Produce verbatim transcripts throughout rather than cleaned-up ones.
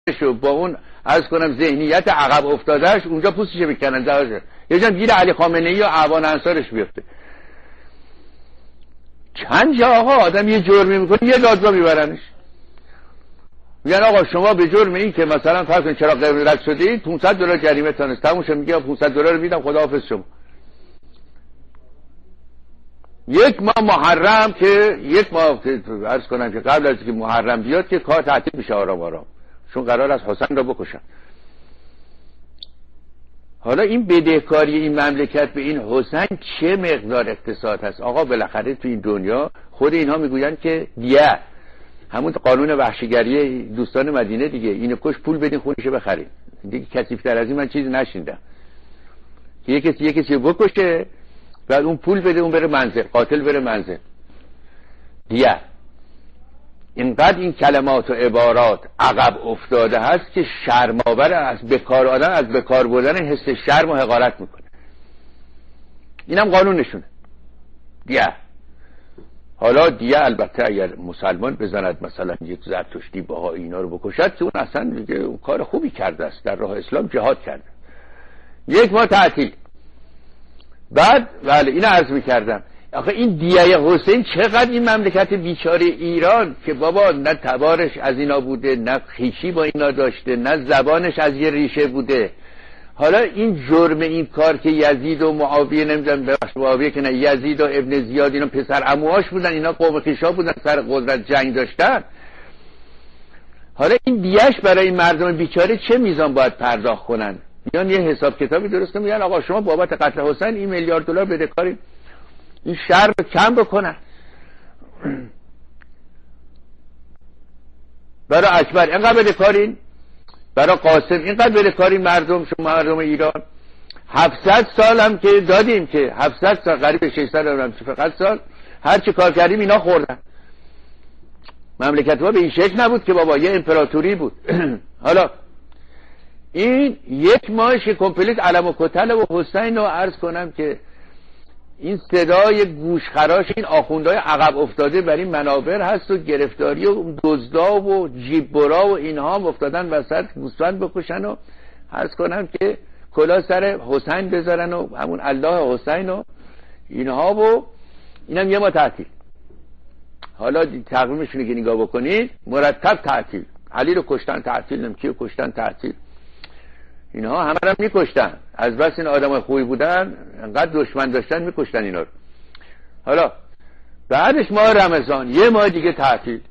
شو با اون عرض کنم ذهنیت عقب افتادهش اونجا پوستش بکنن داشه یه جان گیر علی خامنه‌ای و اعوان انصارش بیفته. چند جا آقا آدم یه جرمی میکنه یه دادگاه میبرنش، میگن آقا شما به جرم این که مثلا فرض کن چرا قرمز رد شدید پانصد دلار جریمه تان است، تموم شد. میگه پانصد دلار میدم خداحافظ شما. یک ماه محرم که یک ماه عرض کنم که قبل از که محرم بیاد که کار تعطیل میشه آرام آرام، چون قرار است حسین را بکشن. حالا این بدهکاری این مملکت به این حسین چه مقدار اقتصاد هست آقا؟ بالاخره تو این دنیا خود اینها میگوین که دیه همون قانون وحشیگری دوستان مدینه دیگه، اینو کش پول بدین خونشو بخرید دیگه. کثیف‌تر از این من چیزی نشیندم که یه کسی یه کسی بکشه بعد اون پول بده اون بره منزل، قاتل بره منزل. دیه اینقدر این کلمات و عبارات عقب افتاده هست که شرم‌آور از بکار آدم از بکار بردن حس شرم و حقارت میکنه. اینم قانونشونه دیه. حالا دیه البته اگر مسلمان بزند مثلا یک زرتشتی باها اینا رو بکشد که اون اصلا دیگه اون کار خوبی کرده است، در راه اسلام جهاد کرده. یک ماه تعطیل. بعد بله اینو عرض میکردم آخه این دیه حسین چقدر این مملکت بیچاره ایران که بابا نه تبارش از اینا بوده، نه خیشی با اینا داشته، نه زبانش از یه ریشه بوده. حالا این جرم این کار که یزید و معاویه نمیدونم ببخش معاویه که نه یزید و ابن زیاد اینا پسر عموهاش بودن، اینا قوم خویشا بودن سر قدرت جنگ داشتن. حالا این دیهش برای این مردم بیچاره چه میزان باید پرداخت کنن؟ میان یه حساب کتابی درست میگن آقا شما بابت قتل حسین این میلیارد دلار بدهکاری، این شر رو کم بکنن. برای اکبر اینقدر بدهکارین، برای قاسم اینقدر بدهکارین، مردم شما مردم ایران هفتصد سال هم که دادیم که هفتصد سال قریب ششصد هم فقط سال هر چی کار کردیم اینا خوردن. مملکت ما به این شکل نبود که بابا یه امپراتوری بود. حالا این یک ماهش کمپلیت علم و کتل و حسین رو عرض کنم که این صدای گوشخراش این آخوندهای عقب افتاده بر این منابر هست و گرفتاری و دزدا و جیببرا و اینها هم افتادن وسط گوسفند بکشن و عرض کنم که کلا سر حسین بذارن و همون الله حسین و اینها و اینم یه ما تعطیل. حالا تقویمشون که نگاه بکنید مرتب تعطیل. علی رو کشتن تعطیل، نمکی رو کشتن تعطیل، اینها همه رو میکشتن. از بس این آدم خوبی بودن انقدر دشمن داشتن میکشتن اینا رو. حالا بعدش ماه رمضان یه ماه دیگه تعطیل.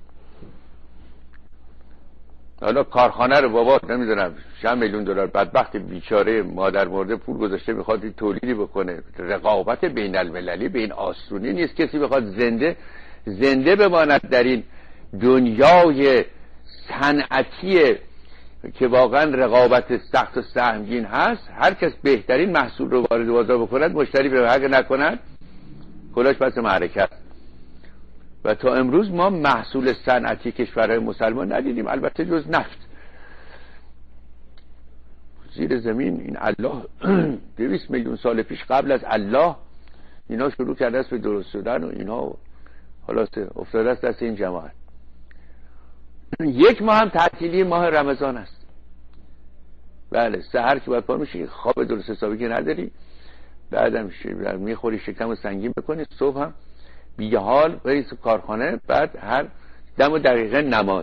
حالا کارخانه رو بابا نمیدونم چند میلیون دلار بدبخت بیچاره مادر مرده پول گذاشته میخواد تولیدی بکنه. رقابت بین المللی به این آسونی نیست کسی بخواد زنده زنده بماند در این دنیای صنعتی که واقعا رقابت سخت و سهمگین هست. هر کس بهترین محصول رو وارد بازار بکند مشتری به حق نکند کلاش پس معرکه است. و تا امروز ما محصول صنعتی کشورهای مسلمان ندیدیم البته جز نفت. زیر زمین این الله دویست میلیون سال پیش قبل از الله اینا شروع کرده است به درست شدن و اینا خلاصه افتاده است دست این جماعت. یک ماه هم تعطیلی ماه رمضان است. بله سحر که باید پا میشی خواب درست حسابی که نداری، بعدم میخوری شکم سنگین بکنی، صبح هم بیگه حال بری تو کارخانه، بعد هر دم و دقیقه نماز.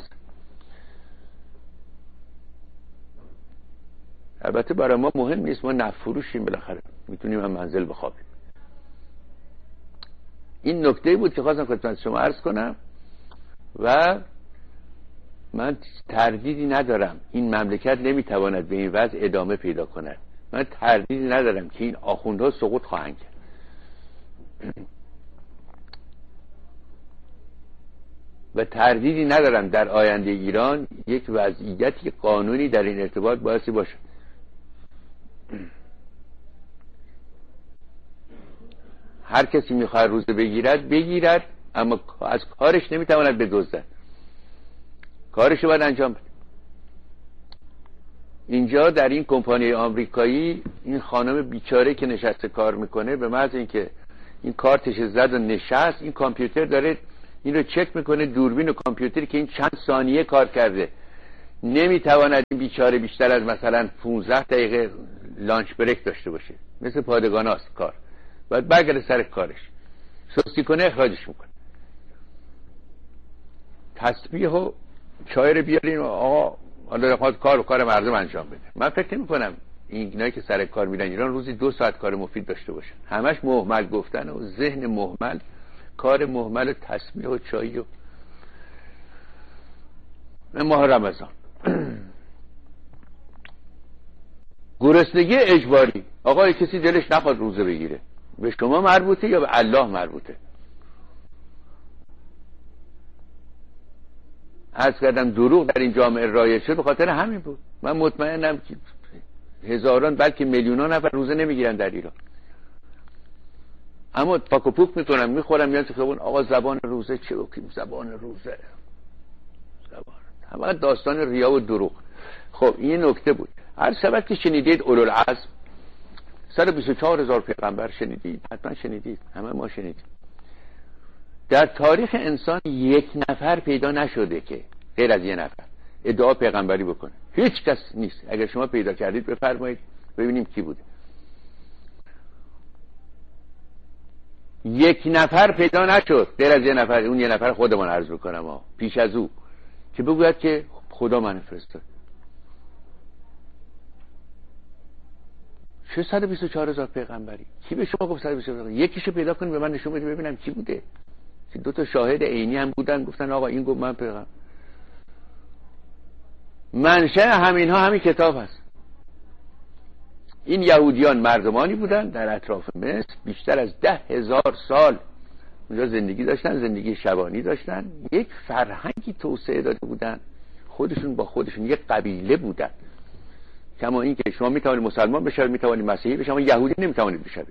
البته برای ما مهم نیست، ما نفروشیم بالاخره میتونیم هم منزل بخوابیم. این نکته بود که خواستم خدمت شما عرض کنم و من تردیدی ندارم این مملکت نمیتواند به این وضع ادامه پیدا کند. من تردیدی ندارم که این آخوندها سقوط خواهند کرد. و تردیدی ندارم در آینده ایران یک وضعیتی قانونی در این ارتباط بایستی باشه. هر کسی میخواد روزه بگیرد بگیرد، اما از کارش نمیتواند بدزدد، کارش رو باید انجام بده. اینجا در این کمپانی آمریکایی این خانم بیچاره که نشسته کار میکنه به محض اینکه این کارتش زد و نشست، این کامپیوتر داره این رو چک میکنه، دوربین و کامپیوتری که این چند ثانیه کار کرده، نمیتواند این بیچاره بیشتر از مثلا پانزده دقیقه لانچ بریک داشته باشه، مثل پادگاناست کار، باید برگرده سر کارش، سستی کنه اخراجش میکنه. تسبیح و چای رو بیارین و آقا حالا خواهد کار و کار مردم انجام بده. من فکر نمی کنم اینایی که سر کار میرن ایران روزی دو ساعت کار مفید داشته باشن، همش مهمل گفتن و ذهن مهمل، کار مهمل، تسبیح و چای و ماه رمضان. گرسنگی اجباری، آقا کسی دلش نخواد روزه بگیره، به شما مربوطه یا به الله مربوطه؟ عرض کردم دروغ در این جامعه رایج شد به خاطر همین بود. من مطمئنم که هزاران بلکه میلیونان نفر روزه نمیگیرن در ایران، اما پاک و پوک میکنن، میخورن، میان تو خیابون، آقا زبان روزه چه بکنیم؟ زبان روزه زبان همه داستان ریا و دروغ. خب این نکته بود. هر سبب که شنیدید اولوالعزم صد و بیست و چهار هزار پیغمبر شنیدید، حتما شنیدید، همه ما شنیدیم. در تاریخ انسان یک نفر پیدا نشده که غیر از یه نفر ادعا پیغمبری بکنه، هیچ کس نیست. اگر شما پیدا کردید بفرمایید ببینیم کی بوده. یک نفر پیدا نشد غیر از یه نفر، اون یه نفر خودمان عرض بکنم ها پیش از او که بگوید که خدا من فرستاد. چه صد و بیست و چهار هزار پیغمبری؟ کی به شما گفت صد و بیست و چهار هزار؟ یکیشو پیدا کنید به من نشون بدید ببینم کی بوده. دو تا شاهد عینی هم بودن گفتن آقا این گفت من پیغمبر. منشأ همین ها همین کتاب هست. این یهودیان مردمانی بودن در اطراف مصر، بیشتر از ده هزار سال اونجا زندگی داشتن، زندگی شبانی داشتن، یک فرهنگی توسعه داده بودن، خودشون با خودشون یک قبیله بودن. کما این که شما میتوانید مسلمان بشوید، میتوانید مسیحی بشوید، اما یهودی نمیتوانید بشوید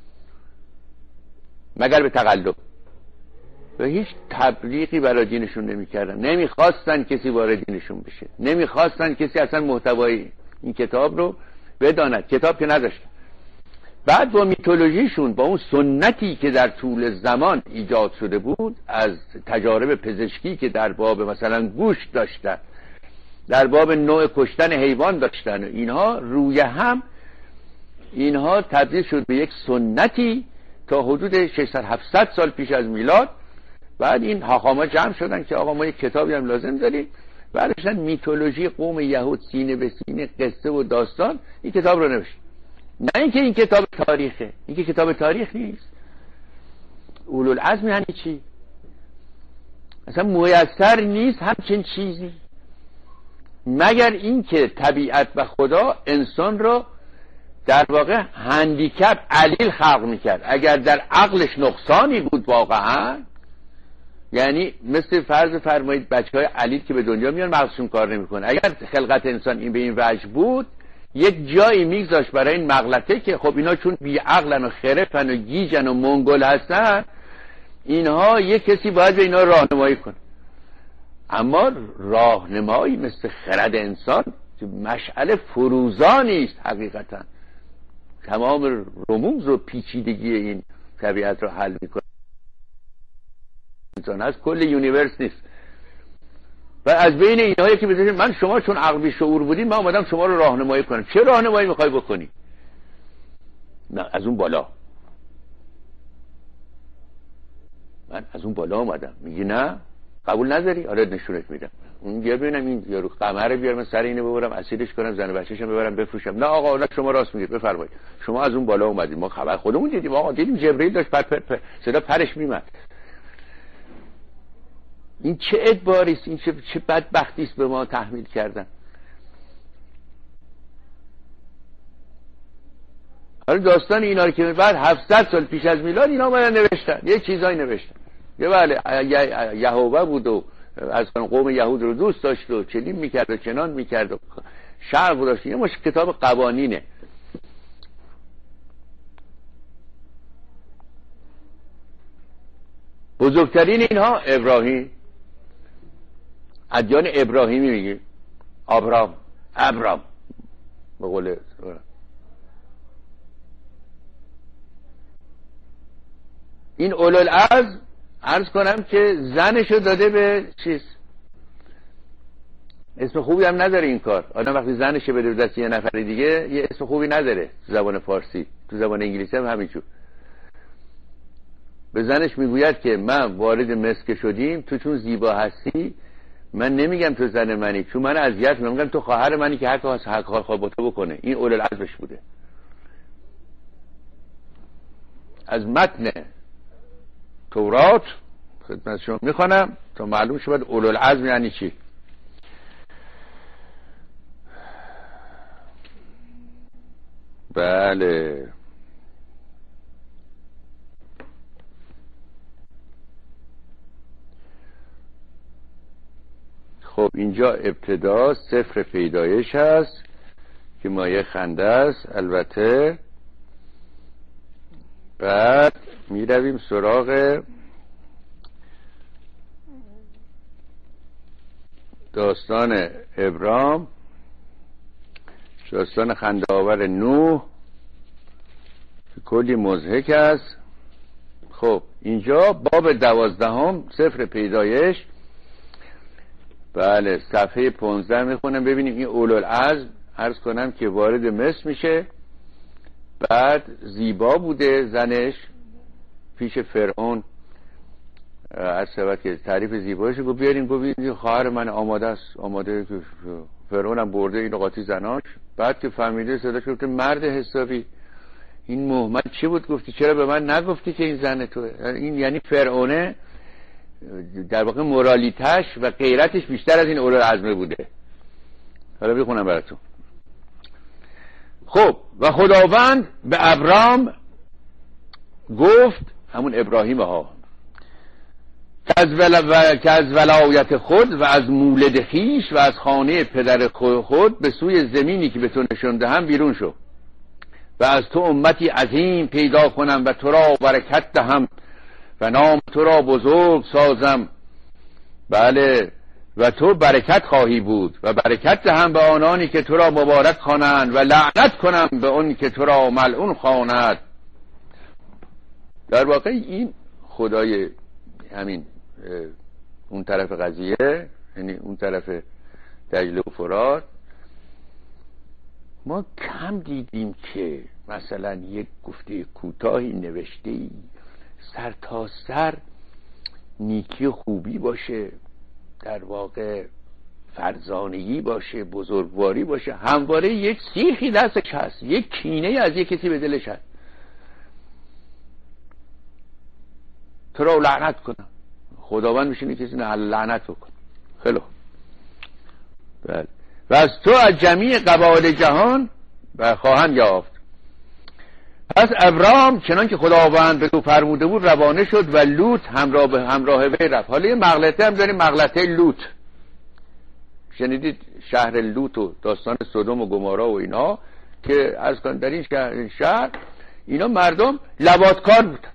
مگر به تقلب. و هیچ تبلیغی برای دینشون نمیکردن، نمیخواستن کسی وارد دینشون بشه، نمیخواستن کسی اصلا محتوای این کتاب رو بداند، کتاب که نداشت. بعد با میتولوژیشون، با اون سنتی که در طول زمان ایجاد شده بود، از تجارب پزشکی که در باب مثلا گوشت داشتن، در باب نوع کشتن حیوان داشتن، اینها روی هم اینها تبدیل شد به یک سنتی تا حدود ششصد هفتصد سال پیش از میلاد. بعد این حاخاما جمع شدن که آقا ما یک کتابی هم لازم داریم، بعدشن میتولوژی قوم یهود سینه به سینه، قصه و داستان، این کتاب رو نوشت. نه اینکه این کتاب تاریخه، این که کتاب تاریخ نیست. اولوالعزم یعنی چی؟ اصلا میسر نیست همچین چیزی، مگر اینکه طبیعت و خدا انسان رو در واقع هندیکپ علیل خلق میکرد. اگر در عقلش نقصانی بود واقعا، یعنی مثل فرض فرمایید بچه های علیل که به دنیا میان مغزشون کار نمیکنه، اگر خلقت انسان این به این وجه بود یک جایی میگذاشت برای این مغلطه که خب اینا چون بی عقلن و خرفن و گیجن و منگل هستن، اینها یک کسی باید به اینا راهنمایی کنه. اما راهنمایی مثل خرد انسان که مشعل فروزانی است، حقیقتا تمام رموز و پیچیدگی این طبیعت رو حل میکنه. انسان هست، کل یونیورس نیست. و از بین اینها یکی بذارید من شما چون عقل بی شعور بودین من اومدم شما رو راهنمایی کنم. چه راهنمایی میخوای بکنی؟ نه از اون بالا. من از اون بالا اومدم. میگی نه قبول نداری؟ آره نشونت میدم. اون بیار ببینم این یارو قمر بیار من سر اینو ببرم اسیدش کنم زن بچه‌شم ببرم بفروشم. نه آقا نه شما راست میگید بفرمایید. شما از اون بالا اومدید، ما خبر خودمون دیدیم. آقا دیدیم جبرئیل داشت پر پر پر صدا پرش میومد. این چه ادباری است، این چه چه بدبختی است به ما تحمیل کردن. حالا داستان اینا رو که بعد هفتصد سال پیش از میلاد اینا اومدن نوشتن، یه چیزایی نوشتن. یه بله یهوه بود و از قوم یهود رو دوست داشت و چنین میکرد و چنان میکرد و شرق داشت. یه مش کتاب قوانینه. بزرگترین اینها ابراهیم، ادیان ابراهیمی میگه، ابرام ابرام به قول این اولوالعزم عرض کنم که زنشو داده به چیز، اسم خوبی هم نداره این کار. آدم وقتی زنش بده به دست یه نفر دیگه یه اسم خوبی نداره تو زبان فارسی، تو زبان انگلیسی هم همینجور. به زنش میگوید که من وارد مصر که شدیم تو چون زیبا هستی من نمیگم تو زن منی، چون من اذیت میگم تو خواهر منی که حق هست حق خواه با تو بکنه. این اولوالعزمش بوده. از متن تورات خدمت شما میخوانم تا معلوم شود اولوالعزم یعنی چی. بله خب اینجا ابتدا صفر پیدایش هست که مایه خنده است البته. بعد می رویم سراغ داستان ابرام، داستان خنده آور نوح که کلی مضحک است. خب اینجا باب دوازدهم صفر پیدایش. بله صفحه پانزده میخونم ببینیم. این اولوالعزم عرض کنم که وارد مصر میشه. بعد زیبا بوده زنش پیش فرعون، از سبت که تعریف زیبایش گفت بیارین، گفت خواهر من آماده است، آماده که فرعون هم برده این قاطی زناش. بعد که فهمیده صداش گفته مرد حسابی این محمد چی بود گفتی چرا به من نگفتی که این زن توه. این یعنی فرعونه در واقع مورالیتش و غیرتش بیشتر از این اولوالعزم بوده. حالا بخونم براتون. خب و خداوند به ابرام گفت، همون ابراهیم ها، که از, ول... که از ولایت خود و از مولد خیش و از خانه پدر خود به سوی زمینی که به تو نشان دهم بیرون شو و از تو امتی عظیم پیدا کنم و تو را برکت دهم و نام تو را بزرگ سازم. بله و تو برکت خواهی بود و برکت دهم به آنانی که تو را مبارک خوانند و لعنت کنم به اون که تو را ملعون خواند. در واقع این خدای همین اون طرف قضیه، یعنی اون طرف دجله و فرات، ما کم دیدیم که مثلا یک گفته کوتاهی نوشته ای سر تا سر نیکی و خوبی باشه، در واقع فرزانگی باشه، بزرگواری باشه، همواره یک سیخی دستش هست، یک کینه از یک کسی به دلش هست. تو را لعنت کنم، خداوند میشینه کسی نه لعنت بکن. خیلی بله. و از تو از جمیع قبایل جهان و خواهم یافت. پس ابرام چنان که خداوند به تو فرموده بود روانه شد و لوط همراه به همراه وی رفت. حالا یه مغلطه هم داریم، مغلطه لوط. شنیدید شهر لوط و داستان سدوم و گمارا و اینا که از کن در این شهر, شهر اینا مردم لواطکار بودن.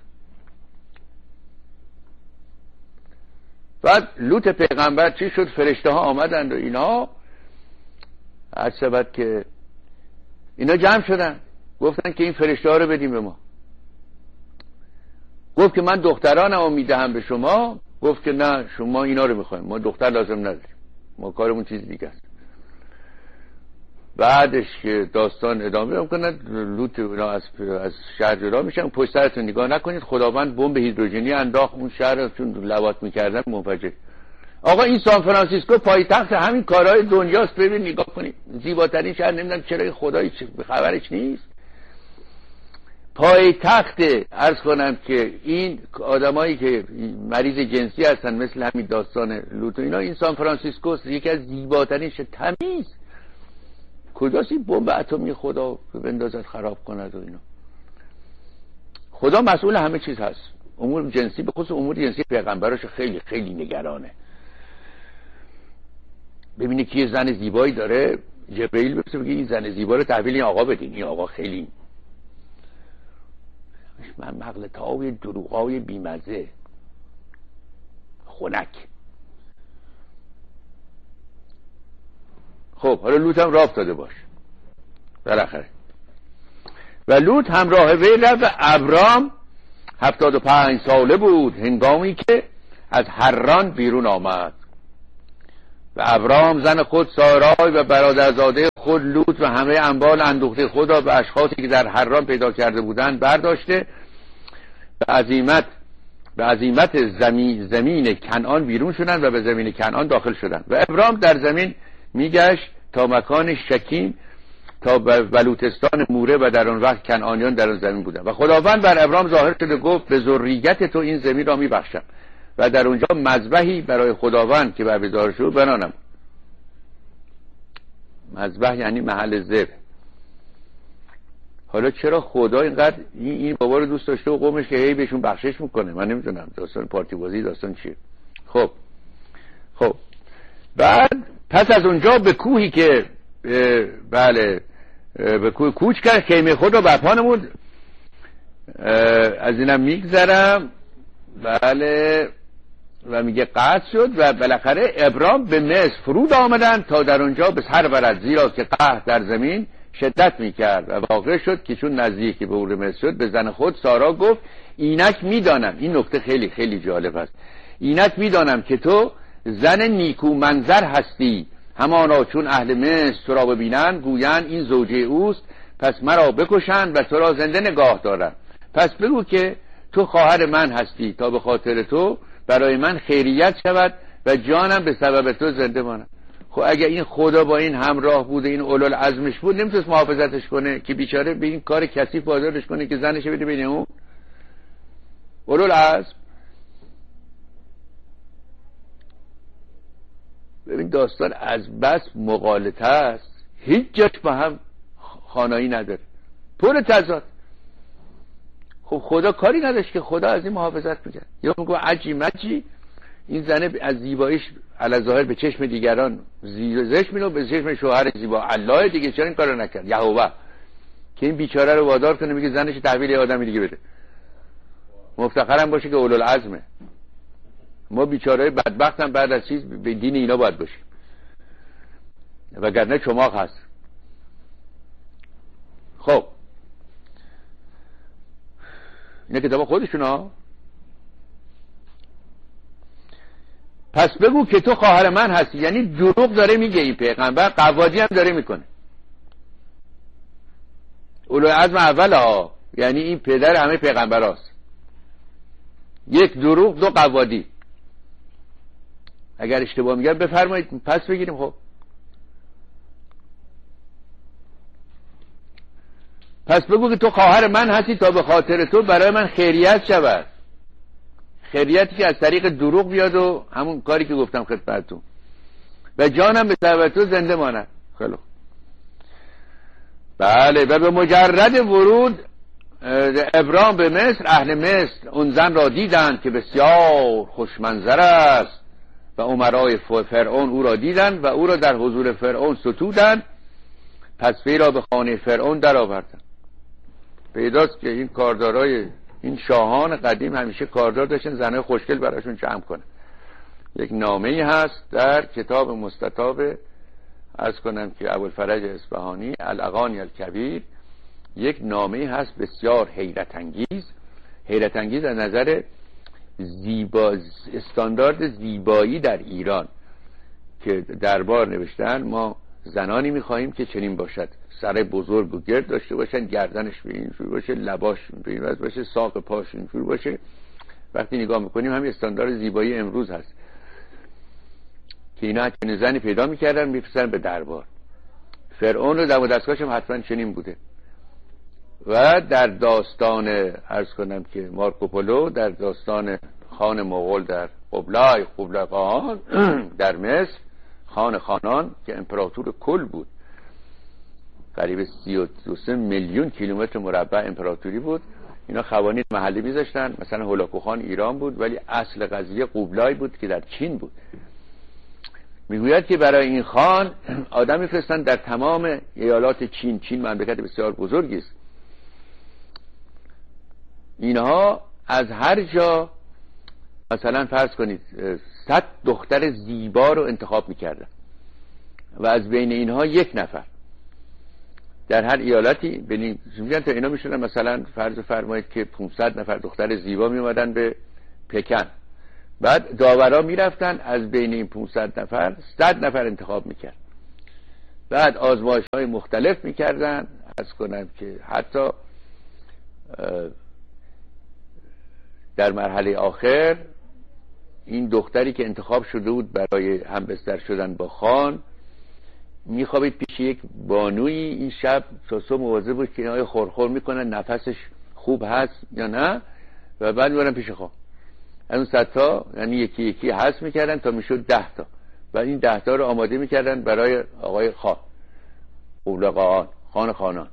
بعد لوط پیغمبر چی شد؟ فرشته ها آمدند و اینا از سبت که اینا جمع شدن گفتن که این فرشته ها رو بدیم به ما. گفت که من دخترانم میدهم به شما. گفت که نه شما اینا رو میخوایم، ما دختر لازم نداریم، ما کارمون چیز دیگه است. بعدش که داستان ادامه میکنه لوط اینا از از شهر جدا میشن. پشت سرتون نگاه نکنید، خداوند بمب هیدروژنی انداخت اون شهر چون لواط میکردن منفجر. آقا این سان فرانسیسکو پایتخت همین کارهای دنیاست. ببین نگاه کنید زیباترین شهر، نمیدونم چرا خدایی خبرش نیست. پایتخت عرض کنم که این آدمایی که مریض جنسی هستن مثل همین داستان لوط اینا، این سان فرانسیسکو یکی از زیباترین شهر، تمیز. کجاست این بمب اتمی خدا بندازد خراب کند و اینا؟ خدا مسئول همه چیز هست. امور جنسی به خصوص امور جنسی پیغمبراش خیلی خیلی نگرانه. ببینه که یه زن زیبایی داره، جبرئیل بپرسه بگه این زن زیبا رو تحویل این آقا بدین. این آقا خیلی من مغلطه های دروغ های بیمزه خنک. خب حالا لوط هم راه افتاده باش بالاخره. و لوط همراه وی رفت و ابرام هفتاد و پنج ساله بود هنگامی که از حران بیرون آمد. و ابرام زن خود سارای و برادرزاده خود لوط و همه اموال اندوخته خود را به اشخاصی که در حران پیدا کرده بودند برداشته به عزیمت به عزیمت زمین, زمین کنعان بیرون شدند و به زمین کنعان داخل شدند. و ابرام در زمین میگشت تا مکان شکیم تا بلوتستان موره و در آن وقت کنعانیان در آن زمین بودند. و خداوند بر ابرام ظاهر شد و گفت به ذریت تو این زمین را میبخشم و در اونجا مذبحی برای خداوند که بر بیدار شد بنانم. مذبح یعنی محل ذبح. حالا چرا خدا اینقدر این, این بابا رو دوست داشته و قومش که هی بهشون بخشش میکنه؟ من نمیدونم داستان پارتی بازی داستان چیه. خب خب بعد پس از اونجا به کوهی که بله به کوه کوچ کرد، خیمه خود رو برپا نمود. از اینم میگذرم بله و میگه قطع شد و بالاخره ابرام به مصر فرود آمدن تا در اونجا به سر برد، زیرا که قحط در زمین شدت میکرد. و واقع شد که چون نزدیک به اور مصر شد به زن خود سارا گفت اینک میدانم، این نکته خیلی خیلی جالب است، اینک میدانم که تو زن نیکو منظر هستی، همانا چون اهل مصر تو را ببینند گویند این زوجه اوست، پس مرا بکشند و تو را زنده نگاه دارند. پس بگو که تو خواهر من هستی تا به خاطر تو برای من خیریت شود و جانم به سبب تو زنده ماند. خب اگه این خدا با این همراه بوده، این اولوالعزمش بود، نمیتونست محافظتش کنه که بیچاره به این کار کثیف بازارش کنه که زنش بده بین اون اولوالعزم. ببین داستان از بس مغالطه است، هیچ جاش با هم خانایی نداره، پر تضاد. خب خدا کاری نداشت که خدا از این محافظت میکرد؟ یا میگه عجی مجی این زنه از زیباییش علاظاهر به چشم دیگران زشت مینو، به چشم شوهر زیبا الله دیگه چرا این کارو نکرد؟ یهوه که این بیچاره رو وادار کنه میگه زنش تحویل یه آدمی دیگه بده، مفتخرم باشه که اولوالعزمه. ما بیچاره‌های بدبخت هم بعد از چیز به دین اینا باید باشیم، وگرنه چماق هست. خب اینا کتاب خودشون ها. پس بگو که تو خواهر من هستی، یعنی دروغ داره میگه این پیغمبر، قوادی هم داره میکنه. اولوالعزم اول ها، یعنی این پدر همه پیغمبر هاست. یک دروغ، دو قوادی. اگر اشتباه میگم بفرمایید پس بگیریم. خب پس بگو که تو خواهر من هستی تا به خاطر تو برای من خیریت شود. خیریتی که از طریق دروغ بیاد و همون کاری که گفتم خدمتتون، و جانم به سبب تو زنده ماند. خیلی بله. و به مجرد ورود ابرام به مصر، اهل مصر اون زن را دیدند که بسیار خوشمنظر است و امرای فرعون او را دیدند و او را در حضور فرعون ستودند. پس وی را به خانه فرعون در آوردند. پیداست که این کاردارای این شاهان قدیم همیشه کاردار داشتن زنای خوشگل براشون جمع کنه. یک نامه‌ای هست در کتاب مستطاب عرض کنم که ابوالفرج اصفهانی الاغانی الکبیر، یک نامه‌ای هست بسیار حیرت انگیز، حیرت انگیز از نظر زیبا، استاندارد زیبایی در ایران، که دربار نوشتن ما زنانی می‌خواهیم که چنین باشد، سر بزرگ و گرد داشته باشن، گردنش به اینجور باشه، لباش به این وضع باشه، ساق پاش اینجور باشه. وقتی نگاه میکنیم همین استاندارد زیبایی امروز هست که اینا چنین زنی پیدا میکردن میفرستن به دربار. فرعون رو دم و دستگاهش هم حتما چنین بوده. و در داستان عرض کنم که مارکوپولو در داستان خان مغول در قبلای قبلقان در مصر، خان خانان که امپراتور کل بود، قریب سی و دو میلیون کیلومتر مربع امپراتوری بود. اینا قوانین محلی میذاشتن، مثلا هولاکو خان ایران بود ولی اصل قضیه قبلای بود که در چین بود. میگوید که برای این خان آدم میفرستن در تمام ایالات چین. چین مملکت بسیار بزرگی است. اینها از هر جا مثلا فرض کنید صد دختر زیبا رو انتخاب میکردن و از بین اینها یک نفر در هر ایالتی ببینید میگن تا اینا میشدن مثلا فرض فرمایید که پانصد نفر دختر زیبا می اومدن به پکن بعد داورا میرفتن از بین این پانصد نفر صد نفر انتخاب میکرد، بعد آزمایش های مختلف میکردن. از کنم که حتی در مرحله آخر این دختری که انتخاب شده بود برای همبستر شدن با خان میخوابید پیش یک بانویی. این شب ساسو مواظب بود که اینهای خورخور میکنن نفسش خوب هست یا نه، و بعد میبرن پیش خان. از اون صد تا یعنی یکی یکی حذف میکردن تا میشد ده تا، و این ده تا رو آماده میکردن برای آقای خان، اولقان، خان خانان.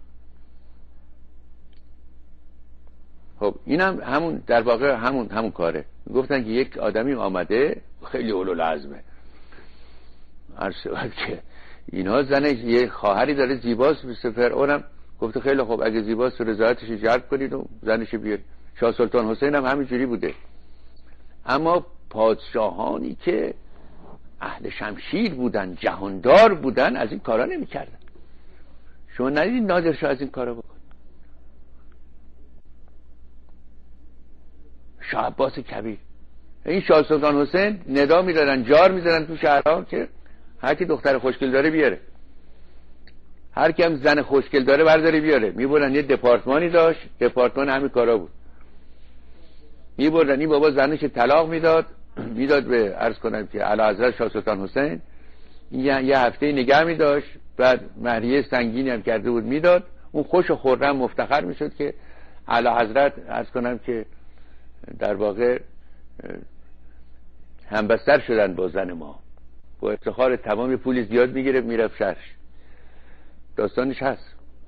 خب اینم هم همون در واقع همون همون کاره. گفتن که یک آدمی آمده خیلی اولوالعزمه، عرض شود که اینها زنش یه خواهری داره زیباست، مثل فرعونم گفته خیلی خوب اگه زیباست رضایتش جلب کنید و زنش بیارید. شاه سلطان حسین هم همینجوری بوده. اما پادشاهانی که اهل شمشیر بودن، جهاندار بودن، از این کارا نمی‌کردن. شما ندیدید نادر شاه از این کارا بکن؟ شاه عباس کبیر، این شاه سلطان حسین ندا می‌دادن، جار می‌زدن تو شهرها که هر کی دختر خوشگل داره بیاره، هر کی هم زن خوشگل داره برداره بیاره. می‌بردن یه دپارتمانی داشت، دپارتمان همین کارا بود. می‌بردن این بابا زنش طلاق میداد، میداد به عرض کنم که اعلیحضرت شاه سلطان حسین، یه, یه هفته نگه می‌داشت، بعد مهریه سنگینی هم کرده بود میداد. اون خوش و خرم مفتخر میشد که اعلیحضرت عرض کنم که در واقع همبستر شدن با زن ما، با افتخار تمام پولی زیاد میگیره میرفت شهرش. داستانش هست.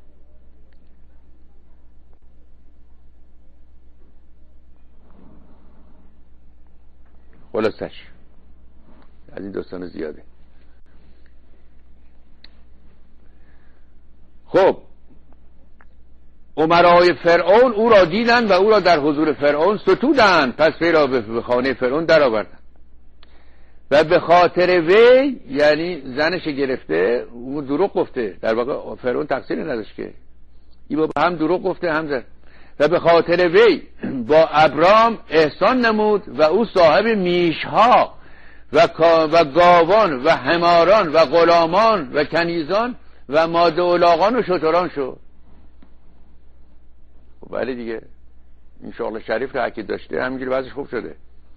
خلاصش از این داستان زیاده. خب امرای فرعون او را دیدند و او را در حضور فرعون ستودند، پس وی را به خانه فرعون در آوردند و به خاطر وی، یعنی زنش گرفته، اون دروغ گفته، در واقع فرعون تقصیر نداشت که این بابا هم دروغ گفته هم زن، و به خاطر وی با ابرام احسان نمود و او صاحب میشها و و گاوان و حماران و غلامان و کنیزان و ماده الاغان و شتران شد. خب بله دیگه، این شغل شریف که حکی داشته همینجوری وضعش خوب شده.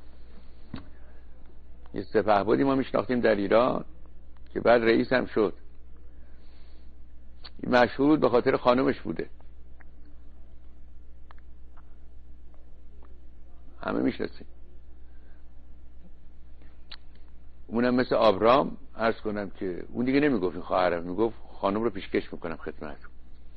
یه سپهبدی ما میشناختیم در ایران که بعد رئیس هم شد، این مشهور به خاطر خانمش بوده، همه میشناسیم. اونم مثل آبرام عرض کنم که اون دیگه نمیگفت این خواهرم، میگفت خانم رو پیشکش میکنم خدمتتون.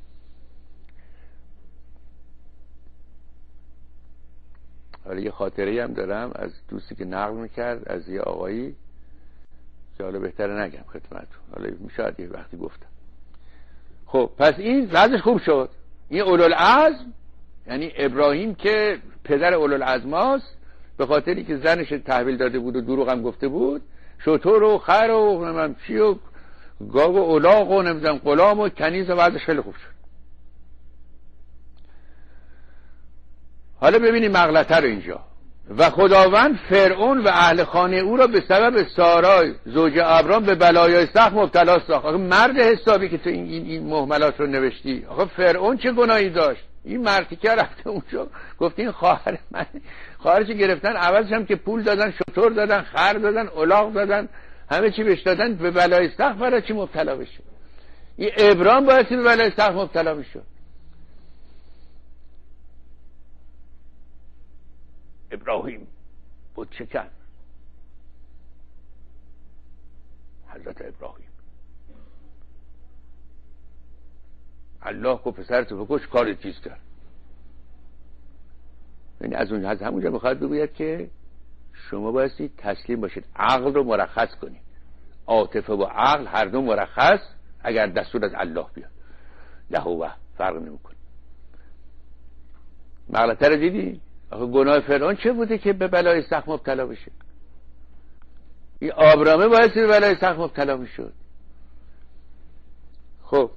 حالا یه خاطره هم دارم از دوستی که نقل میکرد از یه آقایی که حالا بهتره نگم خدمتتون، حالا شاید یه وقتی گفتم. خب پس این وضعش خوب شد. این اولوالعزم یعنی ابراهیم که پدر اولوالعزم هاست، به خاطری که زنش تحویل داده بود و دروغ هم گفته بود، شتر و خر و نمیدونم چی و گاو و الاغ و نمیدونم غلام و کنیز و وضعش خیلی خوب شد. حالا ببینیم مغلطه رو اینجا. و خداوند فرعون و اهل خانه او را به سبب سارای زوج ابرام به بلایای سخت مبتلا ساخت. آخه مرد حسابی که تو این, این, این محملات رو نوشتی، آخه فرعون چه گناهی داشت؟ این مردی که رفته اونجا گفت این خواهر من، خواهرش گرفتن، عوضش هم که پول دادن، شتر دادن، خر دادن، الاغ دادن، همه چی بهش دادن، به بلای سخت برای چی مبتلا بشه؟ این ابرام باید به بلای سخت مبتلا میشد. ابراهیم بود چکن، حضرت ابراهیم الله کو پسرتو بکش، کار چیز کرد. یعنی از اون از همونجا میخواد بگوید که شما بایستی تسلیم باشید، عقل رو مرخص کنید. عاطفه و عقل هر دو مرخص، اگر دستور از الله بیاد لهو فرق نمیکنه. مغلطه رو دیدی؟ آخه گناه فرعون چه بوده که به بلای سخت مبتلا بشه؟ این آبرامه باید به بلای سخت مبتلا میشد. خب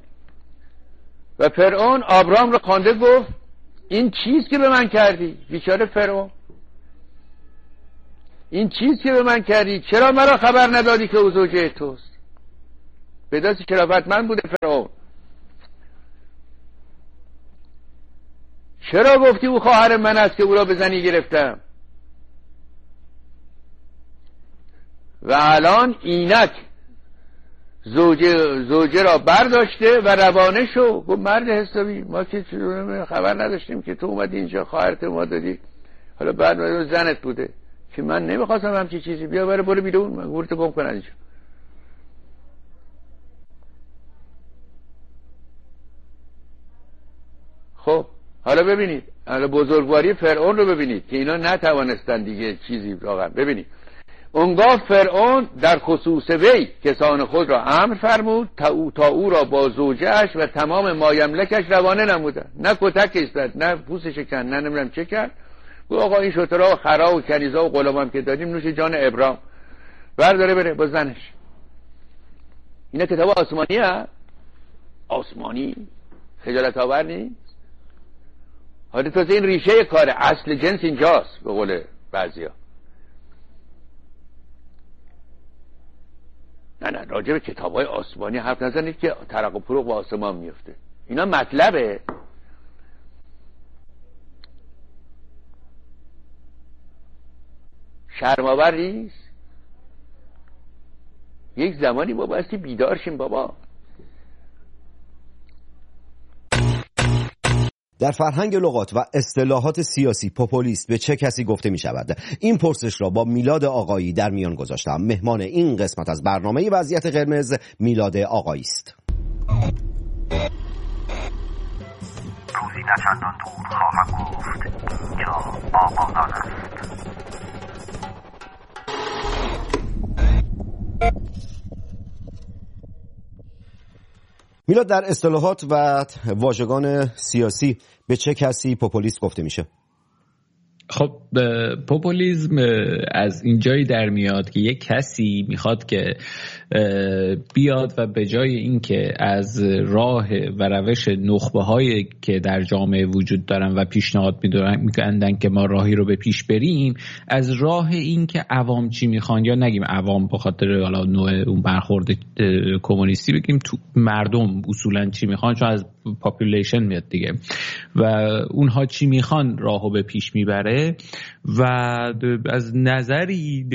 و فرعون آبرام رو خوانده، گفت این چیز که به من کردی؟ بیچاره فرعون این چیز که به من کردی چرا مرا خبر ندادی که او زوجه توست؟ به دست شرافتمند بوده فرعون. چرا گفتی او خواهر من است که او را به زنی گرفتم؟ و الان اینک زوجه زوجه را برداشته و روانه شو. گفت مرد حسابی، ما که خبر نداشتیم که تو اومدی اینجا خواهرت ما دادی، حالا بعد زنت بوده که من نمیخواستم همچی چیزی. بیا بره برو بیرون، من گورتو گم کن اینجا. خب حالا ببینید، حالا بزرگواری فرعون رو ببینید که اینا نتوانستن دیگه چیزی واقعا. ببینید اونگاه فرعون در خصوص وی کسان خود را امر فرمود تا او, تا او را با زوجهش و تمام مایملکش روانه نمودن. نه کتک ایستاد، نه پوستش کند، نه نمیدونم چه کرد. گفت آقا این شترها و خرا و کنیزا و غلامم که دادیم نوش جان ابراهیم، برداره بره با زنش. اینا کتاب آسمانی ها؟ آسمانی خجالت آور نیست؟ حالا تازه این ریشه کاره، اصل جنس اینجاست به قول بعضیا. نه نه راجع به کتاب‌های آسمانی حرف نزنید که ترق و پروق با آسمان میفته. اینا مطلبه. شرم‌آور نیست؟ یک زمانی بابا هستی بیدار شیم بابا. در فرهنگ لغات و اصطلاحات سیاسی پوپولیست به چه کسی گفته می شود؟ این پرسش را با میلاد آقایی در میان گذاشتم. مهمان این قسمت از برنامه وضعیت قرمز میلاد آقایی است. روزی نه چندان دور خواهم گفت اینجا آبادان است. میلاد، در اصطلاحات و واژگان سیاسی به چه کسی پوپولیست گفته میشه؟ خب پوپولیسم از اینجایی در میاد که یک کسی میخواد که بیاد و به جای اینکه از راه و روش نخبه هایی که در جامعه وجود دارن و پیشنهاد میدن که ما راهی رو به پیش بریم، از راه این که عوام چی میخوان، یا نگیم عوام به خاطر حالا نوع اون برخورد کمونیستی، بگیم تو مردم اصولا چی میخوان، چون از پاپولیشن میاد دیگه، و اونها چی میخوان راهو به پیش میبره. و از نظری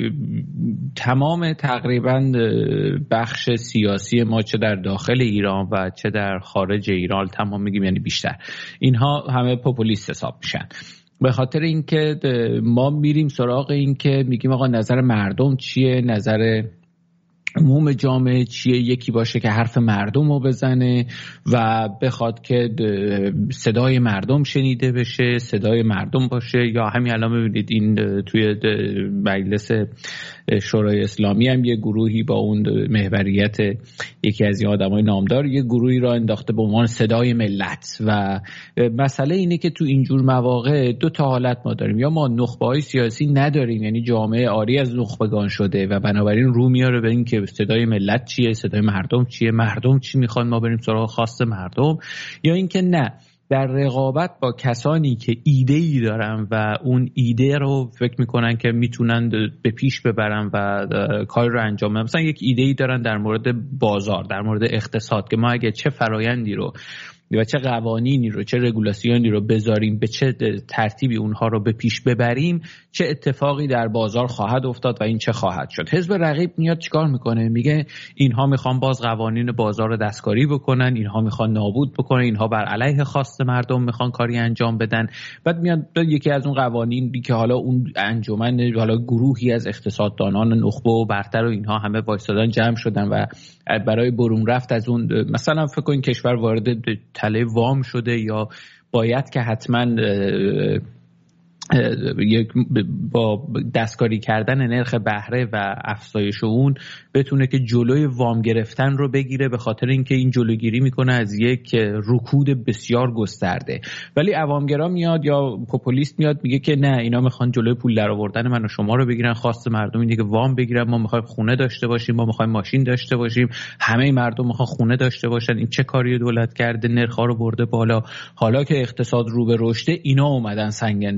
تمام تقریبا بخش سیاسی ما چه در داخل ایران و چه در خارج ایران، تمام میگیم یعنی بیشتر، اینها همه پوپولیست حساب میشن. به خاطر اینکه ما میریم سراغ این که میگیم آقا نظر مردم چیه، نظر عموم جامعه چیه، یکی باشه که حرف مردم رو بزنه و بخواد که صدای مردم شنیده بشه، صدای مردم باشه. یا همین الان میبینید این توی مجلس شورای اسلامی هم یه گروهی با اون محوریت یکی از این آدمای نامدار یه گروهی را انداخته به عنوان صدای ملت. و مسئله اینه که تو اینجور مواقع دو تا حالت ما داریم، یا ما نخبه‌های سیاسی نداریم، یعنی جامعه عاری از نخبگان شده و بنابراین رو میاره به این که صدای ملت چیه، صدای مردم چیه، مردم چی میخوان، ما بریم سراغ خواست مردم. یا اینکه نه، در رقابت با کسانی که ایده‌ای دارن و اون ایده رو فکر میکنن که میتونن به پیش ببرن و کار رو انجام بدن. مثلا یک ایده‌ای دارن در مورد بازار، در مورد اقتصاد، که ما اگه چه فرایندی رو و چه قوانینی رو، چه رگولاسیونی رو بذاریم، به چه ترتیبی اونها رو به پیش ببریم، چه اتفاقی در بازار خواهد افتاد و این چه خواهد شد. حزب رقیب میاد چیکار میکنه؟ میگه اینها میخوان باز قوانین بازار رو دستکاری بکنن، اینها میخوان نابود بکنن، اینها بر علیه خواست مردم میخوان کاری انجام بدن. بعد میاد یکی از اون قوانینی که حالا اون انجمن، حالا گروهی از اقتصاددانان نخبه و برتر و اینها همه وایسادن، جمع شدن و برای برون رفت از اون، مثلا فکر کن کشور وارد تله وام شده یا باید که حتما یک با دستکاری کردن نرخ بهره و افزایش اون بتونه که جلوی وام گرفتن رو بگیره، به خاطر اینکه این جلوگیری میکنه از یک رکود بسیار گسترده. ولی عوامگرا میاد یا پوپولیست میاد میگه که نه، اینا میخوان جلوی پول در آوردن من و شما رو بگیرن، خواست مردم اینه که وام بگیرن، ما میخوایم خونه داشته باشیم، ما میخوایم ماشین داشته باشیم، همه مردم میخوان خونه داشته باشن. این چه کاری دولت کرده؟ نرخ‌ها رو برده بالا، حالا که اقتصاد رو به رشده اینا اومدن سنگ انداختن.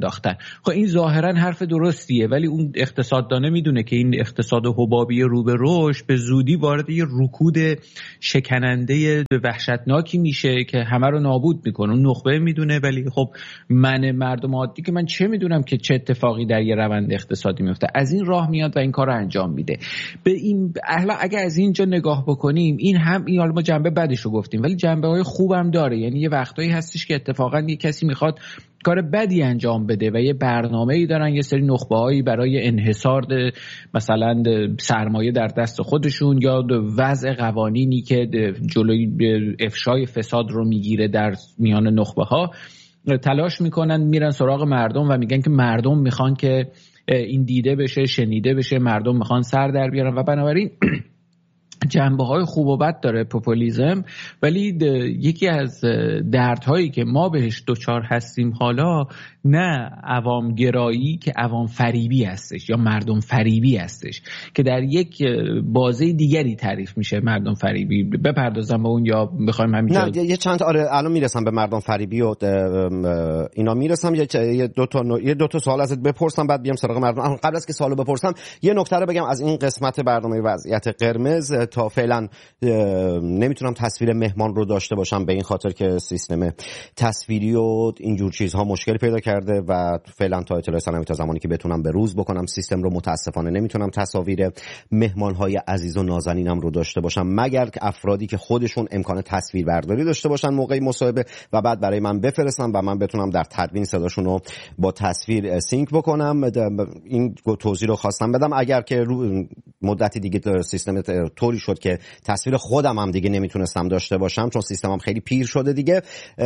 خب این ظاهرا حرف درستیه، ولی اون اقتصاددانه میدونه که این اقتصاد حبابی رو به رشد به زودی وارد یه رکود شکننده وحشتناکی میشه که همه رو نابود میکنه. اون نخبه میدونه، ولی خب من مردم عادی که من چه میدونم که چه اتفاقی در یه روند اقتصادی میفته، از این راه میاد و این کار رو انجام میده. به این احلا اگه از اینجا نگاه بکنیم، این هم این حالا ما جنبه بدش رو گفتیم، ولی جنبه های خوبم داره. یعنی یه وقتایی هستش که اتفاقا یه کسی میخواد کار بدی انجام بده و یه برنامه‌ای دارن، یه سری نخبه‌هایی برای انحصار مثلا سرمایه در دست خودشون یا وضع قوانینی که جلوی افشای فساد رو میگیره در میان نخبه‌ها تلاش میکنن، میرن سراغ مردم و میگن که مردم میخوان که این دیده بشه، شنیده بشه، مردم میخوان سر در بیارن و بنابراین جنبه‌های خوب و بد داره پوپولیسم. ولی یکی از دردهایی که ما بهش دوچار هستیم حالا نه عوامگرایی که عوام فریبی هستش یا مردم فریبی هستش که در یک بازه دیگری تعریف میشه مردم فریبی. بپردازم به اون یا بخوایم همینجا؟ نه یه چند آره الان میرسم به مردم فریبی و اینا میرسم. یه دو تا یه دو تا سوال ازت بپرسم بعد بیام سراغ مردم. قبل از که سوالو بپرسم یه نکته رو بگم از این قسمت برنامه وضعیت قرمز. تا فعلا نمیتونم تصویر مهمان رو داشته باشم به این خاطر که سیستم تصویری و اینجور چیزها مشکل پیدا کرده و فعلا تا اطلاع سلامتی تا زمانی که بتونم به روز بکنم سیستم رو متاسفانه نمیتونم تصاویر مهمانهای عزیز و نازنینم رو داشته باشم مگر که افرادی که خودشون امکان تصویر برداری داشته باشن موقع مصاحبه و بعد برای من بفرستن و من بتونم در تدوین صداشون رو با تصویر سینک بکنم. این توضیح رو خواستم بدم. اگر که مدتی دیگه سیستم طوری شد که تصویر خودم هم دیگه نمیتونستم داشته باشم چون سیستمم خیلی پیر شده دیگه،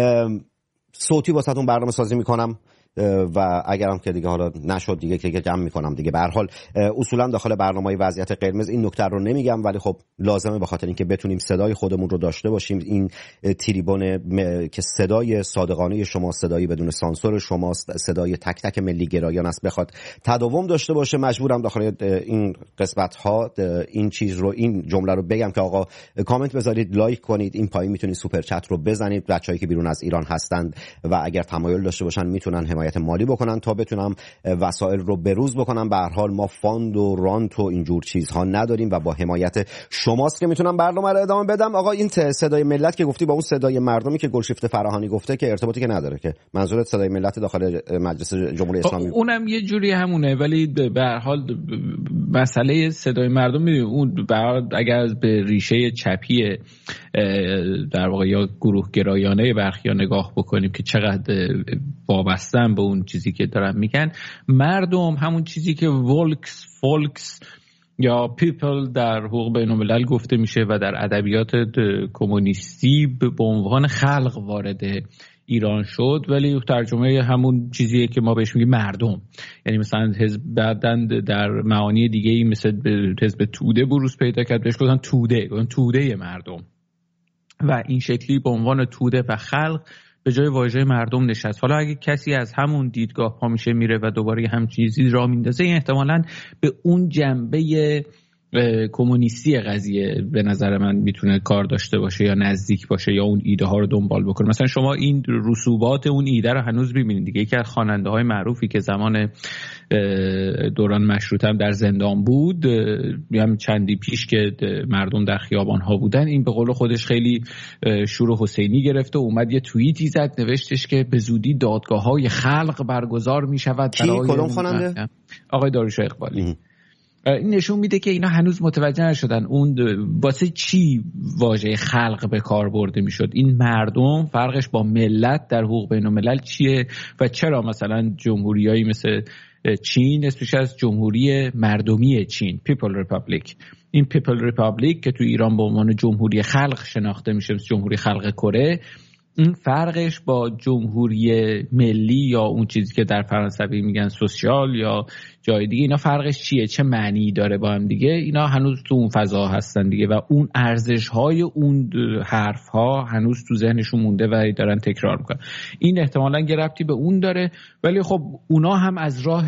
صوتی واسهتون برنامه سازی میکنم و اگرم که دیگه حالا نشد دیگه که جمع میکنم دیگه. به هر حال اصولا داخل برنامه‌های وضعیت قرمز این نکته رو نمیگم، ولی خب لازمه به خاطر اینکه بتونیم صدای خودمون رو داشته باشیم. این تریبون م... که صدای صادقانه شما، صدایی بدون سانسور شماست، صدای تک تک ملی گرایان است، بخواد تداوم داشته باشه مجبورم داخل این قسمت ها این چیز رو این جمله رو بگم که آقا کامنت بذارید، لایک کنید، این پایین میتونید سوپر چت رو بزنید. بچه‌ای که بیرون از ایران هستند و اگر تمایل داشته باشن میتونن حمایت مالی بکنن تا بتونم وسایل رو بروز بکنم. به هر حال ما فاند و رانت و اینجور چیزها نداریم و با حمایت شماست که میتونم برنامه رو ادامه بدم. آقا این صدای ملت که گفتی با اون صدای مردمی که گلشیفته فراهانی گفته که ارتباطی که نداره، که منظورت صدای ملت داخل مجلس جمهوری اسلامی؟ اونم یه جوری همونه، ولی به هر حال مسئله صدای مردم میدونی اون اگر به ریشه چپی در واقع یا گروه گرایانه برخیا نگاه بکنیم که چقدر وابستن به اون چیزی که دارن میگن، مردم همون چیزی که ولکس فولکس یا پیپل در حقوق بین الملل گفته میشه و در ادبیات کمونیستی به عنوان خلق وارد ایران شد، ولی ترجمه همون چیزیه که ما بهش میگیم مردم. یعنی مثلا حزب بعدن در معانی دیگه‌ای مثل حزب توده بروز پیدا کرد، بهش گفتن توده، گفتن توده مردم و این شکلی به عنوان توده و خلق به جای واژه مردم نشست. حالا اگه کسی از همون دیدگاه پا میشه میره و دوباره هم چیزی را میندازه، این احتمالاً به اون جنبه کمونیستی قضیه به نظر من میتونه کار داشته باشه یا نزدیک باشه یا اون ایده ها رو دنبال بکنه. مثلا شما این رسوبات اون ایده رو هنوز ببینید دیگه. یکی از خواننده های معروفی که زمان دوران مشروطه هم در زندان بود، هم چندی پیش که مردم در خیابان ها بودن، این به قول خودش خیلی شور حسینی گرفته و اومد یه توییتی زد، نوشتش که به زودی دادگاه های خلق برگزار میشود. کی کدوم خواننده؟ آقای داریوش اقبالی. این نشون میده که اینا هنوز متوجه نشدن اون واسه چی واژه خلق به کار برده میشد. این مردم فرقش با ملت در حقوق بین الملل چیه و چرا مثلا جمهوریایی مثل چین اسمش از جمهوری مردمی چین، پیپل ریپابلیک، این پیپل ریپابلیک که تو ایران به عنوان جمهوری خلق شناخته میشه، مثل جمهوری خلق کره، این فرقش با جمهوری ملی یا اون چیزی که در فرانسوی میگن سوسیال یا جای دیگه، اینا فرقش چیه، چه معنی داره با هم دیگه؟ اینا هنوز تو اون فضا هستن دیگه و اون ارزش‌های اون حرف‌ها هنوز تو ذهنشون مونده و دارن تکرار میکنن. این احتمالاً یه ربطی به اون داره، ولی خب اونا هم از راه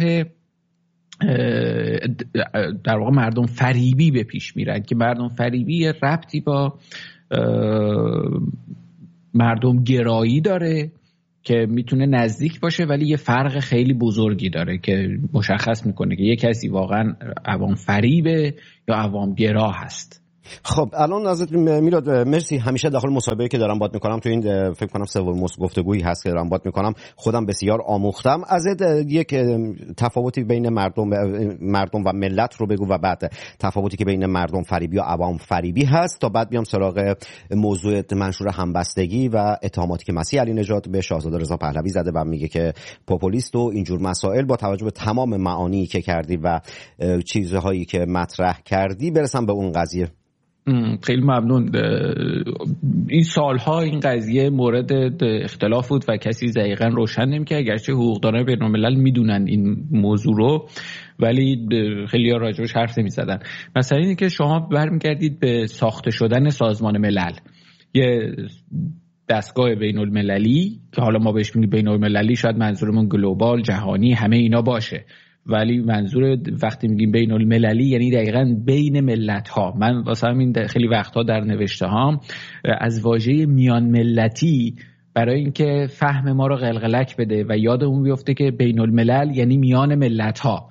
در واقع مردم فریبی به پیش میرن که مردم فریبی ربطی با مردم گرایی داره که میتونه نزدیک باشه ولی یه فرق خیلی بزرگی داره که مشخص میکنه که یه کسی واقعا عوام فریبه یا عوام گرا هست. خب الان از میلاد مرسی، همیشه داخل مصاحبه‌ای که دارم بات میکنم تو این فکر کنم سومین گفتگویی هست که دارم بات میکنم خودم بسیار آموختم ازت. یک تفاوتی بین مردم مردم و ملت رو بگو و بعد تفاوتی که بین مردم فریبی و عوام فریبی هست تا بعد بیام سراغ موضوع منشور همبستگی و اتهاماتی که مسیح علی نژاد به شاهزاده رضا پهلوی زده و میگه که پوپولیست و اینجور مسائل. با توجه به تمام معانی که کردی و چیزهایی که مطرح کردی برسم به اون قضیه. خیلی ممنون. این سالها این قضیه مورد اختلاف بود و کسی دقیقاً روشن نمی‌کرد، اگرچه حقوقدانان بین‌الملل میدونن این موضوع رو ولی خیلی ها راجبش حرف نمی‌زدن. مثلا اینه که شما برمیگردید به ساخته شدن سازمان ملل، یه دستگاه بین‌المللی که حالا ما بهش میگیم بین‌المللی، شاید منظورمون گلوبال، جهانی، همه اینا باشه، ولی منظور وقتی میگیم بین المللی یعنی دقیقاً بین ملت ها. من واسه همین خیلی وقتها در نوشته هام از واژه میان ملتی برای اینکه فهم ما رو قلقلک بده و یادمون بیفته که بین الملل یعنی میان ملت ها،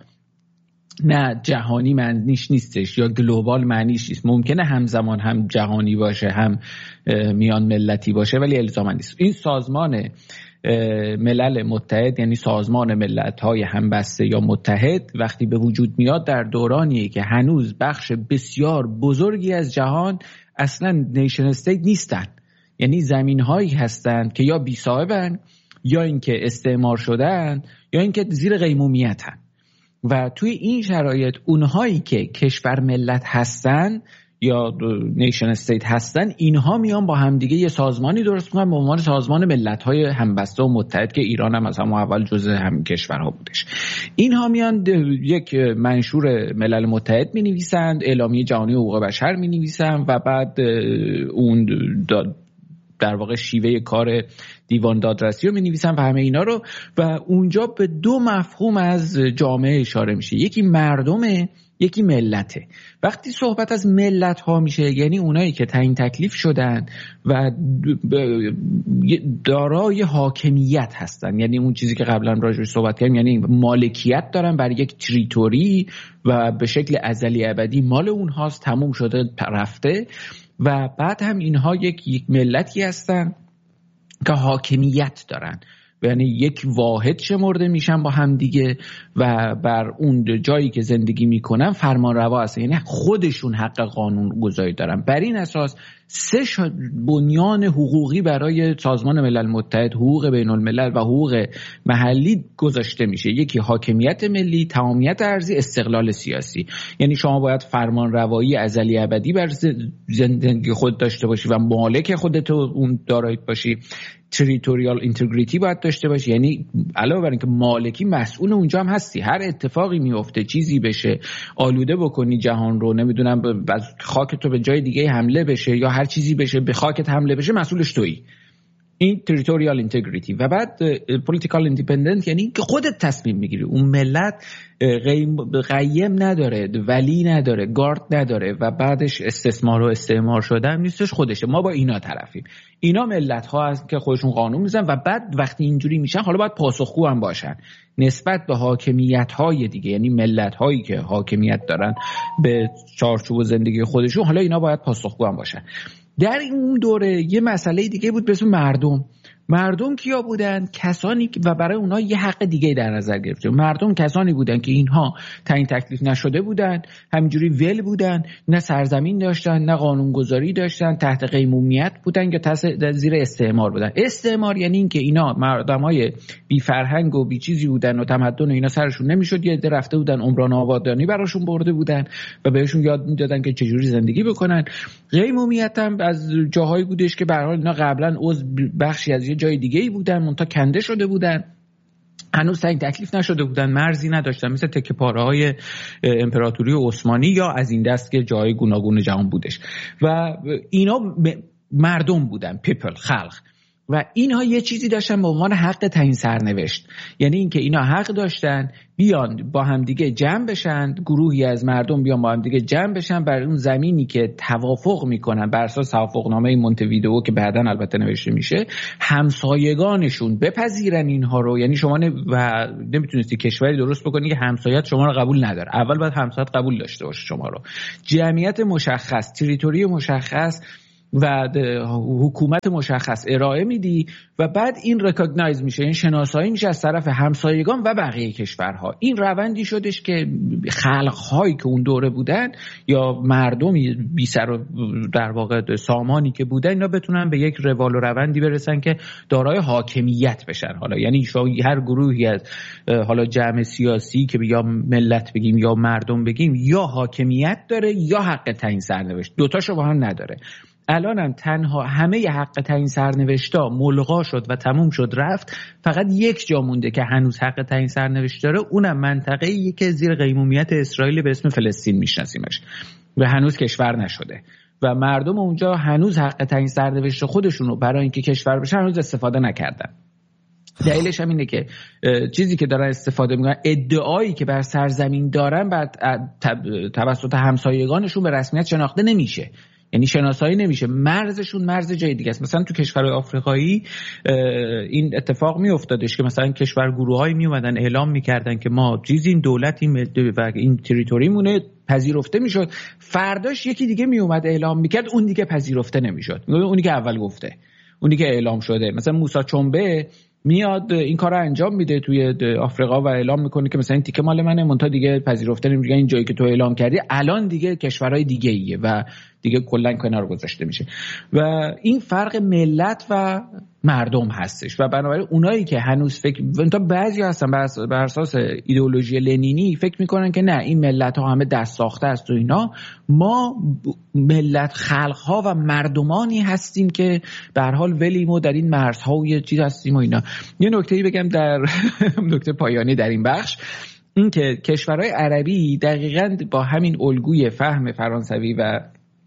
نه جهانی معنیش نیستش یا گلوبال معنیش نیست. ممکنه همزمان هم جهانی باشه هم میان ملتی باشه ولی الزاما نیست. این سازمان ملل متحد یعنی سازمان ملت‌های همبسته یا متحد وقتی به وجود میاد در دورانیه که هنوز بخش بسیار بزرگی از جهان اصلا نیشن استیت نیستن، یعنی زمین‌هایی هستند که یا بی صاحبن یا اینکه استعمار شدن یا اینکه زیر قیمومیتن و توی این شرایط اونهایی که کشور ملت هستن یا نیشن استیت هستن اینها میان با همدیگه یه سازمانی درست میکنن به عنوان سازمان ملت‌های همبسته و متحد که ایران هم از همون اول جزء همین کشورها بودش. اینها میان یک منشور ملل متحد می‌نویسند، اعلامیه جهانی حقوق بشر می‌نویسند و بعد اون در واقع شیوه کار دیوان دادرسی رو می‌نویسن و همه اینا رو و اونجا به دو مفهوم از جامعه اشاره میشه، یکی مردمه یکی ملته. وقتی صحبت از ملت ها میشه یعنی اونایی که تعیین تکلیف شدن و دارای حاکمیت هستن، یعنی اون چیزی که قبلا راجعش صحبت کردیم، یعنی مالکیت دارن بر یک تریتوری و به شکل ازلی ابدی مال اونهاست، تموم شده رفته. و بعد هم اینها یک یک ملتی هستن که حاکمیت دارن، یعنی یک واحد شمرده میشن با هم دیگه و بر اون جایی که زندگی میکنن فرمان روا هستن، یعنی خودشون حق قانون گذاری دارن. بر این اساس سه بنیان حقوقی برای سازمان ملل متحد، حقوق بین الملل و حقوق محلی گذاشته میشه. یکی حاکمیت ملی، تمامیت ارضی، استقلال سیاسی. یعنی شما باید فرمان روایی ازلی ابدی بر زندگی خود داشته باشی و مالک خودت اون دارایت باشی. تریتوریال اینتگریتی باید داشته باشی، یعنی علاوه بر اینکه مالکی مسئول اونجا هم هستی، هر اتفاقی میفته چیزی بشه آلوده بکنی جهان رو، نمیدونم از خاک تو به جای دیگه حمله بشه یا هر چیزی بشه به خاکت حمله بشه، مسئولش تویی. این تریتوریال اینتگریتی. و بعد پولیتیکال ایندیپندنت یعنی که خودت تصمیم میگیری. اون ملت قیم نداره، ولی نداره، گارد نداره و بعدش استثمار و استعمار شدن نیستش، خودشه. ما با اینا طرفیم. اینا ملت ها هستن که خودشون قانون میزنن و بعد وقتی اینجوری میشن حالا باید پاسخگو هم باشن نسبت به حاکمیت های دیگه، یعنی ملت هایی که حاکمیت دارن به چارچوب زندگی خودشون، حالا اینا باید پاسخگو هم باشن. در این دوره یه مسئله دیگه بود به اسم مردم. مردم کیا بودن؟ کسانی که و برای اونها یه حق دیگه در نظر گرفته. مردم کسانی بودن که اینها تعیین تکلیف نشده بودن، همینجوری ول بودن، نه سرزمین داشتن، نه قانونگذاری داشتن، تحت قیمومیت بودن یا زیر استعمار بودن. استعمار یعنی این که اینا مردمای بی فرهنگ و بی چیزی بودن و تمدن و اینا سرشون نمیشد، یه عده رفته بودن عمران آبادانی براشون برده بودن و بهشون یاد میدادن که چجوری زندگی بکنن. قیمومیت هم از جاهایی بودش که به هر حال اینا قبلا عضو بخشی از جای دیگه ای بودن، منتها کنده شده بودن، هنوز تعیین تکلیف نشده بودن، مرزی نداشتن، مثل تکه پاره های امپراتوری عثمانی یا از این دست که جای گوناگون جهان بودش. و اینا مردم بودن، پیپل، خلق. و اینها یه چیزی داشتن به عنوان حق تعیین سرنوشت، یعنی اینکه اینا حق داشتن بیان با هم دیگه جمع بشن، گروهی از مردم بیان با هم دیگه جمع بشن بر اون زمینی که توافق میکنن بر اساس توافقنامه مونته‌ویدئو که بعداً البته نوشته میشه، همسایگانشون بپذیرن اینها رو. یعنی شما ن... و نمیتونستی کشوری درست بکنی که همسایت شما رو قبول نداره، اول باید همسایت قبول داشته باشه شما رو. جمعیت مشخص، تریتوری مشخص و حکومت مشخص ارائه میدی و بعد این ریکگنایز میشه، این شناسایی میشه از طرف همسایگان و بقیه کشورها. این روندی شدش که خلقهایی که اون دوره بودن یا مردمی بی سر و در واقع سامانی که بودن، اینا بتونن به یک روال و روندی برسن که دارای حاکمیت بشن. حالا یعنی هر گروهی از حالا جمع سیاسی که یا ملت بگیم یا مردم بگیم، یا حاکمیت داره یا حق تعیین سرنوشت، دوتاشو با هم نداره. الان هم تنها همه حق تعیین سرنوشتا ملغا شد و تموم شد رفت، فقط یک جا مونده که هنوز حق تعیین سرنوشت داره، اونم منطقه‌ای که زیر قیمومیت اسرائیل به اسم فلسطین میشناسیمش و هنوز کشور نشده و مردم اونجا هنوز حق تعیین سرنوشت خودشونو برای اینکه کشور بشن هنوز استفاده نکردن. دلیلش هم اینه که چیزی که دارن استفاده میکنن، ادعایی که بر سرزمین دارن بعد توسط همسایگانشون به رسمیت شناخته نمیشه، یعنی شناسایی نمیشه، مرزشون مرز جای دیگه است. مثلا تو کشورهای آفریقایی این اتفاق میافتادش که مثلا کشور گروهایی میومدن اعلام میکردن که ما چیزیم، دولتیم و این تریتوریمونه، پذیرفته میشد. فرداش یکی دیگه میومد اعلام میکرد، اون دیگه پذیرفته نمیشد، اونی که اول گفته، اونی که اعلام شده. مثلا موسی چومبه میاد این کارو انجام میده توی آفریقا و اعلام میکنه که مثلا این تیکه مال منه، منتها دیگه پذیرفته نمیشه، این جایی که تو اعلام کردی الان دیگه کشورهای دیگه ایه و دیگه کلا کنار گذاشته میشه. و این فرق ملت و مردم هستش و بنابراین اونایی که هنوز فکر تا بعضی هستن بر اساس ایدئولوژی لنینی فکر میکنن که نه این ملت ها همه دست ساخته است و اینا، ما ملت خلق ها و مردمانی هستیم که به هر حال ولیم و در این مرزها و یه چیز هستیم و اینا. یه نکته‌ای بگم در نکته پایانی در این بخش، این که کشورهای عربی دقیقاً با همین الگوی فهم فرانسوی و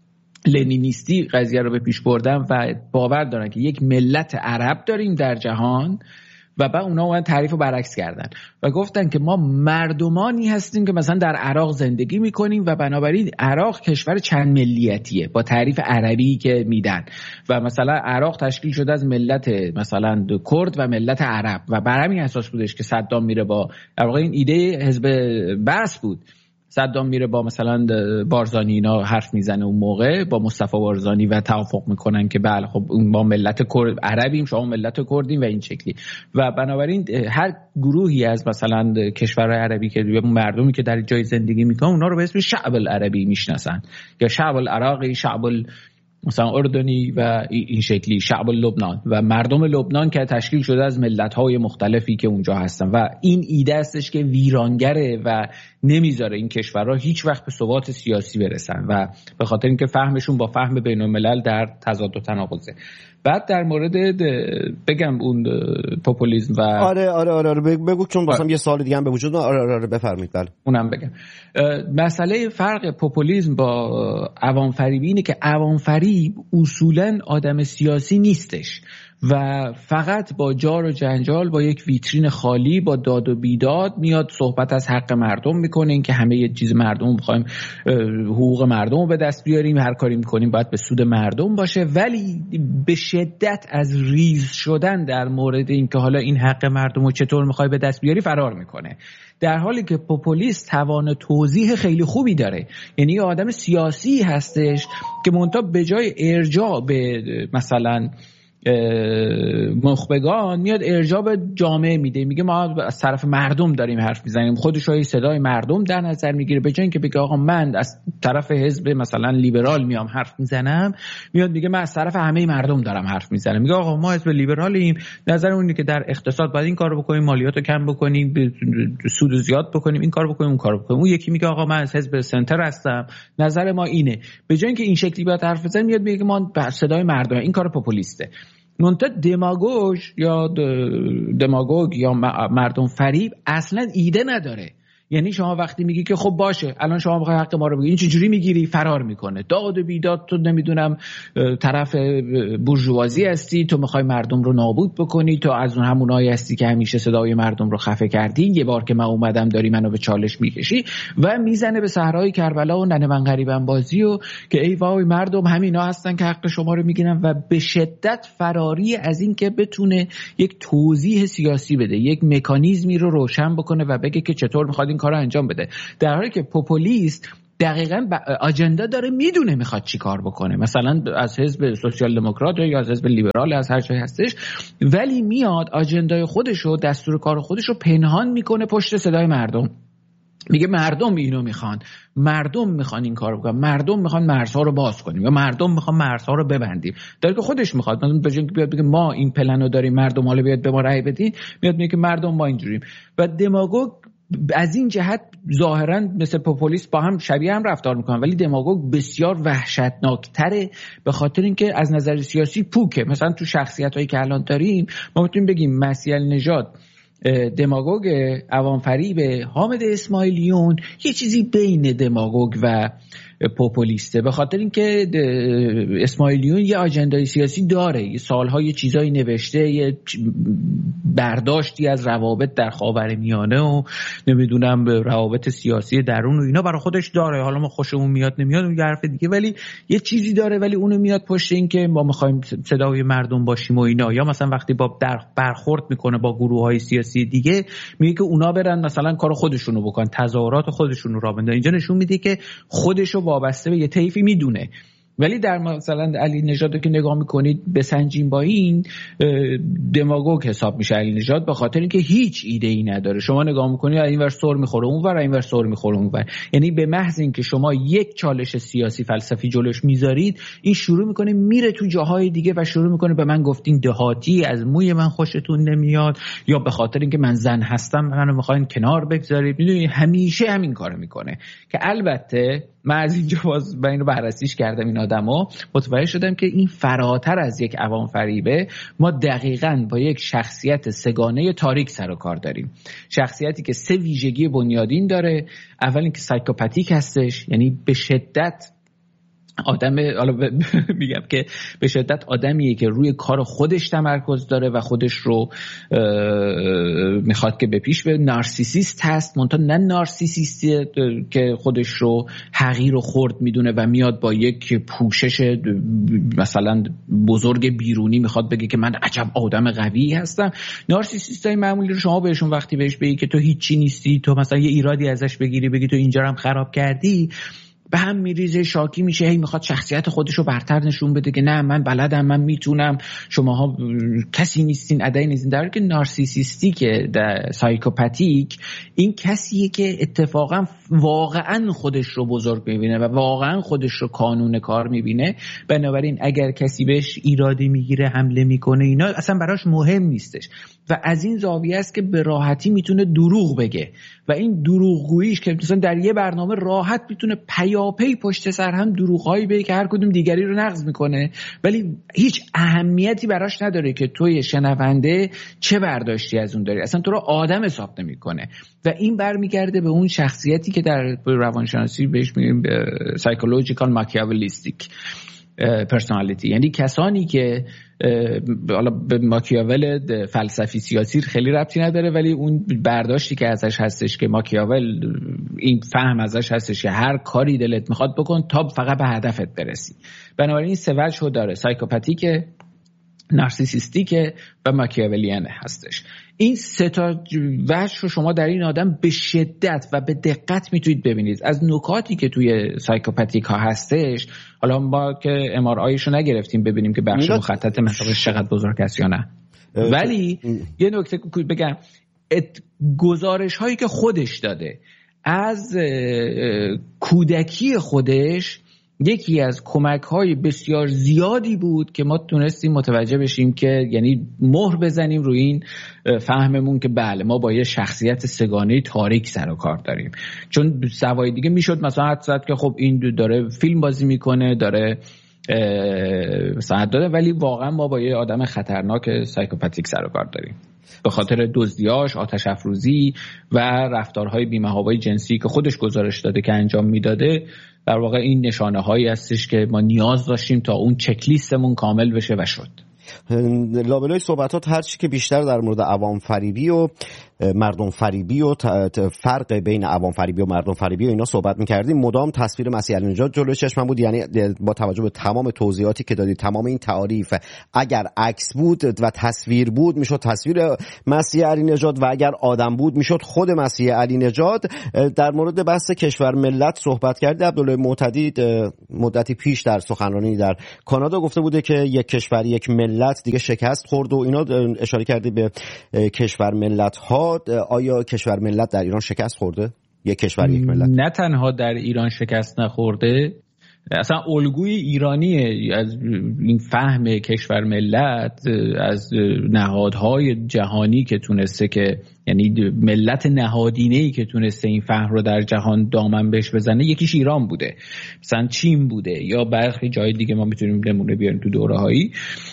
لنینیستی قضیه رو به پیش بردن و باور دارن که یک ملت عرب داریم در جهان و بعد اونا اومدن تعریف رو برعکس کردن و گفتن که ما مردمانی هستیم که مثلا در عراق زندگی میکنیم و بنابراین عراق کشور چند ملیتیه با تعریف عربی که میدن و مثلا عراق تشکیل شده از ملت مثلا کرد و ملت عرب و بر همین اساس بودش که صدام میره با در واقع این ایده حزب بعث بود، صدام میره با مثلا بارزانی اینا حرف میزنه اون موقع با مصطفی بارزانی و توافق میکنن که بله خب با ملت کرد عربیم، شما ملت کردیم و این شکلی. و بنابراین هر گروهی از مثلا کشورهای عربی که مردمی که در جای زندگی میکنن اونا رو به اسم شعب العربی میشناسن، یا شعب العراقی، شعب مثلا اردنی و این شکلی، شعب لبنان و مردم لبنان که تشکیل شده از ملت‌های مختلفی که اونجا هستن و این ایده استش که ویرانگره و نمیذاره این کشورها هیچ وقت به ثبات سیاسی برسن و به خاطر اینکه فهمشون با فهم بین‌الملل در تضاد و تناقضه. بعد در مورد بگم اون پوپولیسم و آره آره آره, آره بگو چون واسم یه سوال دیگه هم به وجود آره آره, آره بفرمایید. بله اونم بگم. مسئله فرق پوپولیسم با عوام فریبی اینه که عوام فریب اصولاً آدم سیاسی نیستش و فقط با جار و جنجال با یک ویترین خالی با داد و بیداد میاد صحبت از حق مردم میکنه، این که همه یه چیز مردم رو بخوایم حقوق مردم رو به دست بیاریم، هر کاری میکنیم باید به سود مردم باشه، ولی به شدت از ریز شدن در مورد این که حالا این حق مردم رو چطور میخوای به دست بیاری فرار میکنه، در حالی که پوپولیست توان توضیح خیلی خوبی داره. یعنی یه آدم سیاسی هستش که منتها به جای ارجاع به مثلا مخبگان میاد ارجاع به جامعه میده، میگه ما از طرف مردم داریم حرف میزنیم، خودش رو صدای مردم در نظر میگیره، به جای اینکه بگه آقا من از طرف حزب مثلا لیبرال میام حرف میزنم، میاد میگه من از طرف همه مردم دارم حرف میزنم، میگه آقا ما حزب لیبرالیم، نظرمون اینه که در اقتصاد باید این کارو بکنیم، مالیاتو کم بکنیم، سود زیاد بکنیم، این کارو بکنیم، اون کارو بکنیم. اون یکی میگه آقا من از حزب سنتر هستم، نظر ما اینه. به جای اینکه این شکلی بیاد حرف بزنه میاد میگه ما صدای مردم، این کار پوپولیسته. منتها دماگوژ یا دماگوگ یا مردم فریب اصلا ایده نداره، یعنی شما وقتی میگی که خب باشه الان شما میخوای حق ما رو بگیری، این چجوری میگیری؟ فرار میکنه. داد و بیداد، تو نمیدونم طرف بورژوازی هستی، تو میخوای مردم رو نابود بکنی، تو از اون همونایی هستی که همیشه صدای مردم رو خفه کردی، یه بار که من اومدم داری منو به چالش میکشی. و میزنه به صحرای کربلا و ننه من غریبم بازی و که ای وای مردم همینا هستن که حق شما رو میگیرن، و به شدت فراری از این که بتونه یک توضیح سیاسی بده، یک مکانیزمی رو روشن بکنه و بگه که چطور میخواد این کارو انجام بده. در حالی که پوپولیست دقیقاً آجندا داره، میدونه میخواد چی کار بکنه، مثلا از حزب سوسیال دموکرات یا از حزب لیبرال، از هر جایی هستش، ولی میاد آجندای خودش و دستور کار خودش رو پنهان میکنه پشت صدای مردم. میگه مردم اینو میخوان، مردم میخوان این کارو بکنن، مردم میخوان مرزها رو باز کنیم یا مردم میخوان مرزها رو ببندیم. در که خودش میخواد، مثلا بجن که بیاد بگه ما این پلنو داریم مردم حالا بیاد به ما رأی بدین، میاد میگه که مردم ما اینجوریم. و دماگوگ از این جهت ظاهرا مثل پوپولیست با هم شبیه هم رفتار میکنن، ولی دماگوگ بسیار وحشتناکتره به خاطر اینکه از نظر سیاسی پوکه. مثلا تو شخصیتایی که الان داریم ما میتونیم بگیم مسیح النژاد دماگوگ، عوام فریب حامد اسماعیلیون یه چیزی بین دماگوگ و پوپولیسته، به خاطر اینکه اسماعیلیون یه آجندای سیاسی داره، یه سالها یه چیزایی نوشته، یه برداشتی از روابط در خاورمیانه و نمیدونم روابط سیاسی درون و اینا برای خودش داره. حالا ما خوشمون میاد نمیاد اون حرف دیگه، ولی یه چیزی داره، ولی اونو میاد پشت این که ما میخوایم صدای مردم باشیم و اینا. یا مثلا وقتی با در برخورد میکنه با گروه‌های سیاسی دیگه میگه که اونا برن مثلا کار خودشونو بکنن، تظاهرات خودشونو راه بندازن. اینجا نشون میده که خودشو وابسته به یه طیفی میدونه. ولی در مثلا علی نژاد که نگاه میکنید بسنجیم با این دماگوگ حساب میشه علی نژاد، به خاطر اینکه هیچ ایده ای نداره. شما نگاه میکنید اینور سر میخوره اونور، اینور سر میخوره اونور، یعنی به محض اینکه شما یک چالش سیاسی فلسفی جلوش میذارید این شروع میکنه میره تو جاهای دیگه و شروع میکنه به من گفتین دهاتی، از موی من خوشتون نمیاد، یا به خاطر اینکه من زن هستم منو میخواین کنار بگذارید. میدونید همیشه همین کارو میکنه که البته من از اینجا باز با اینو بررسیش کردم این آدمو، متوجه شدم که این فراتر از یک عوام فریبه. ما دقیقاً با یک شخصیت سگانه تاریک سر و کار داریم، شخصیتی که سه ویژگی بنیادین داره. اول اینکه سایکوپاتیک هستش، یعنی به شدت آدم، حالا میگم که به شدت آدمیه که روی کار خودش تمرکز داره و خودش رو میخواد که به پیش بره. نارسیسیست هست، منتها نه نارسیسیستی که خودش رو حقیر و خرد میدونه و میاد با یک پوشش مثلا بزرگ بیرونی میخواد بگه که من عجب آدم قوی هستم. نارسیسیستای معمولی رو شما بهشون وقتی بهش بگی که تو هیچی نیستی، تو مثلا یه ایرادی ازش بگیری بگی تو اینجا هم خراب کردی، به هم میریزه، شاکی میشه، هی میخواد شخصیت خودش رو برتر نشون بده که نه من بلدم، من میتونم، شماها کسی نیستین، ادعی نیستین. در حالی که نارسیسیستیک، سایکوپاتیک این کسیه که اتفاقا واقعا خودش رو بزرگ میبینه و واقعا خودش رو کانون کار میبینه. بنابراین اگر کسی بهش ایرادی میگیره، حمله میکنه، اینا اصلا براش مهم نیستش و از این زاویه است که به راحتی میتونه دروغ بگه و این دروغگوییش که مثلا در یه برنامه راحت میتونه پیاپی پشت سر هم دروغهایی بگه که هر کدوم دیگری رو نقض میکنه، ولی هیچ اهمیتی براش نداره که توی شنونده چه برداشتی از اون داری، اصلا تو رو آدم حساب نمیکنه. و این برمیگرده به اون شخصیتی که در روانشناسی بهش میگیم سایکولوژیکال ماکیاولیستیک پرسونالیتی، یعنی کسانی که حالا به ماکیاول فلسفی سیاسی خیلی ربطی نداره، ولی اون برداشتی که ازش هستش که ماکیاول این فهم ازش هستش که هر کاری دلت میخواد بکن تا فقط به هدفت برسی. بنابراین این سه وجه رو داره، سایکوپاتیک، نارسیسیستیک و ماکیاولیان هستش. این سه تا وجه رو شما در این آدم به شدت و به دقت میتونید ببینید. از نکاتی که توی سایکوپاتیک ها هستش، حالا ما که ام آر آیش رو نگرفتیم ببینیم که بخش مخطط منطقش چقدر بزرگ است یا نه، ولی یه نکته بگم، گزارش هایی که خودش داده از کودکی خودش یکی از کمک‌های بسیار زیادی بود که ما تونستیم متوجه بشیم که یعنی مهر بزنیم روی این فهممون که بله ما با یه شخصیت سگانه تاریک سر و کار داریم. چون سوای دیگه میشد مثلا حد زد که خب این داره فیلم بازی میکنه، داره سند داده، ولی واقعا ما با یه آدم خطرناک سایکوپاتیک سر و کار داریم به خاطر دزدیاش، آتش افروزی و رفتارهای بی‌محابای جنسی که خودش گزارش داده که انجام میداده. در واقع این نشانه هایی هستش که ما نیاز داشتیم تا اون چک لیستمون کامل بشه و شد. لابلای صحبتات هرچی که بیشتر در مورد عوام فریبی و مردم فریبی و فرق بین عوام فریبی و مردم فریبی و اینا صحبت می‌کردیم، مدام تصویر مسیح علی نژاد جلوی چشمم بود. یعنی با توجه به تمام توضیحاتی که دادید، تمام این تعاریف، اگر عکس بود و تصویر بود میشد تصویر مسیح علی نژاد و اگر آدم بود میشد خود مسیح علی نژاد. در مورد بحث کشور ملت صحبت کرد. عبدالله معتدی مدتی پیش در سخنرانی در کانادا گفته بوده که یک کشور یک ملت دیگه شکست خورد و اینا اشاره کردی به کشور ملت ها. آیا کشور ملت در ایران شکست خورده؟ یک کشور یک ملت نه تنها در ایران شکست نخورده، اصلا الگوی ایرانی از این فهم کشور ملت از نهادهای جهانی که تونسته که یعنی ملت نهادینه‌ای که تونسته این فهم رو در جهان دامن بهش بزنه، یکیش ایران بوده، مثلا چین بوده یا برخی جای دیگه ما میتونیم نمونه بیاریم تو دوره‌هایی.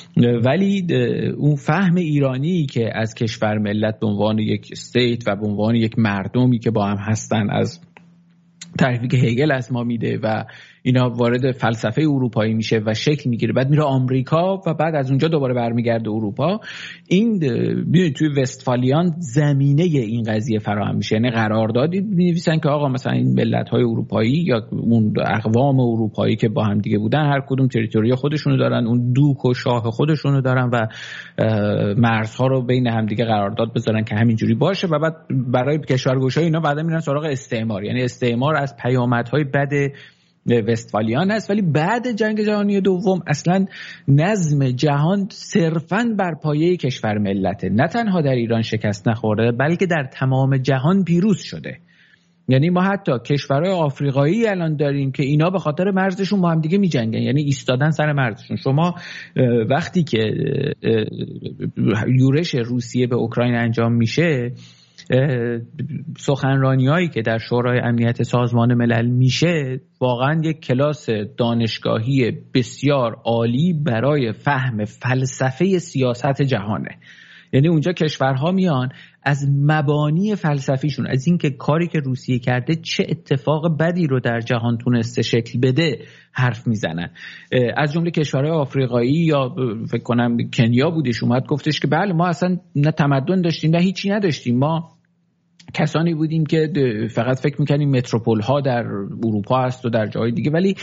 ولی اون فهم ایرانی که از کشور ملت به عنوان یک استیت و به عنوان یک مردمی که با هم هستن از تعریفی که هگل از ما میده و اینا وارد فلسفه اروپایی میشه و شکل میگیره، بعد میره آمریکا و بعد از اونجا دوباره برمیگرده اروپا. این ببینید توی وستفالیان زمینه این قضیه فراهم میشه، یعنی قراردادی می‌نویسن که آقا مثلا این ملت‌های اروپایی یا اون اقوام اروپایی که با هم دیگه بودن هر کدوم تریتوریا خودشونو دارن، اون دوک و شاه خودشونو دارن و مرزها رو بین هم دیگه قرارداد بذارن که همینجوری باشه و بعد برای کشورگشایی اینا بعدا میرن سراغ استعمار. یعنی استعمار از پیامدهای بد وستفالیان هست. ولی بعد جنگ جهانی دوم اصلا نظم جهان صرفاً بر پایه کشور ملته. نه تنها در ایران شکست نخورده بلکه در تمام جهان پیروز شده. یعنی ما حتی کشورهای آفریقایی الان داریم که اینا به خاطر مرزشون با هم دیگه می‌جنگن، یعنی ایستادن سر مرزشون. شما وقتی که یورش روسیه به اوکراین انجام میشه، سخنرانی‌هایی که در شورای امنیت سازمان ملل میشه واقعا یک کلاس دانشگاهی بسیار عالی برای فهم فلسفه سیاست جهانه. یعنی اونجا کشورها میان از مبانی فلسفیشون، از اینکه کاری که روسیه کرده چه اتفاق بدی رو در جهان تونسته شکل بده حرف میزنن. از جمله کشورهای آفریقایی یا فکر کنم کنیا بودش اومد گفتش که بله ما اصلا نه تمدن داشتیم نه هیچی نداشتیم، ما کسانی بودیم که فقط فکر میکنیم متروپول ها در اروپا هست و در جای دیگه، ولی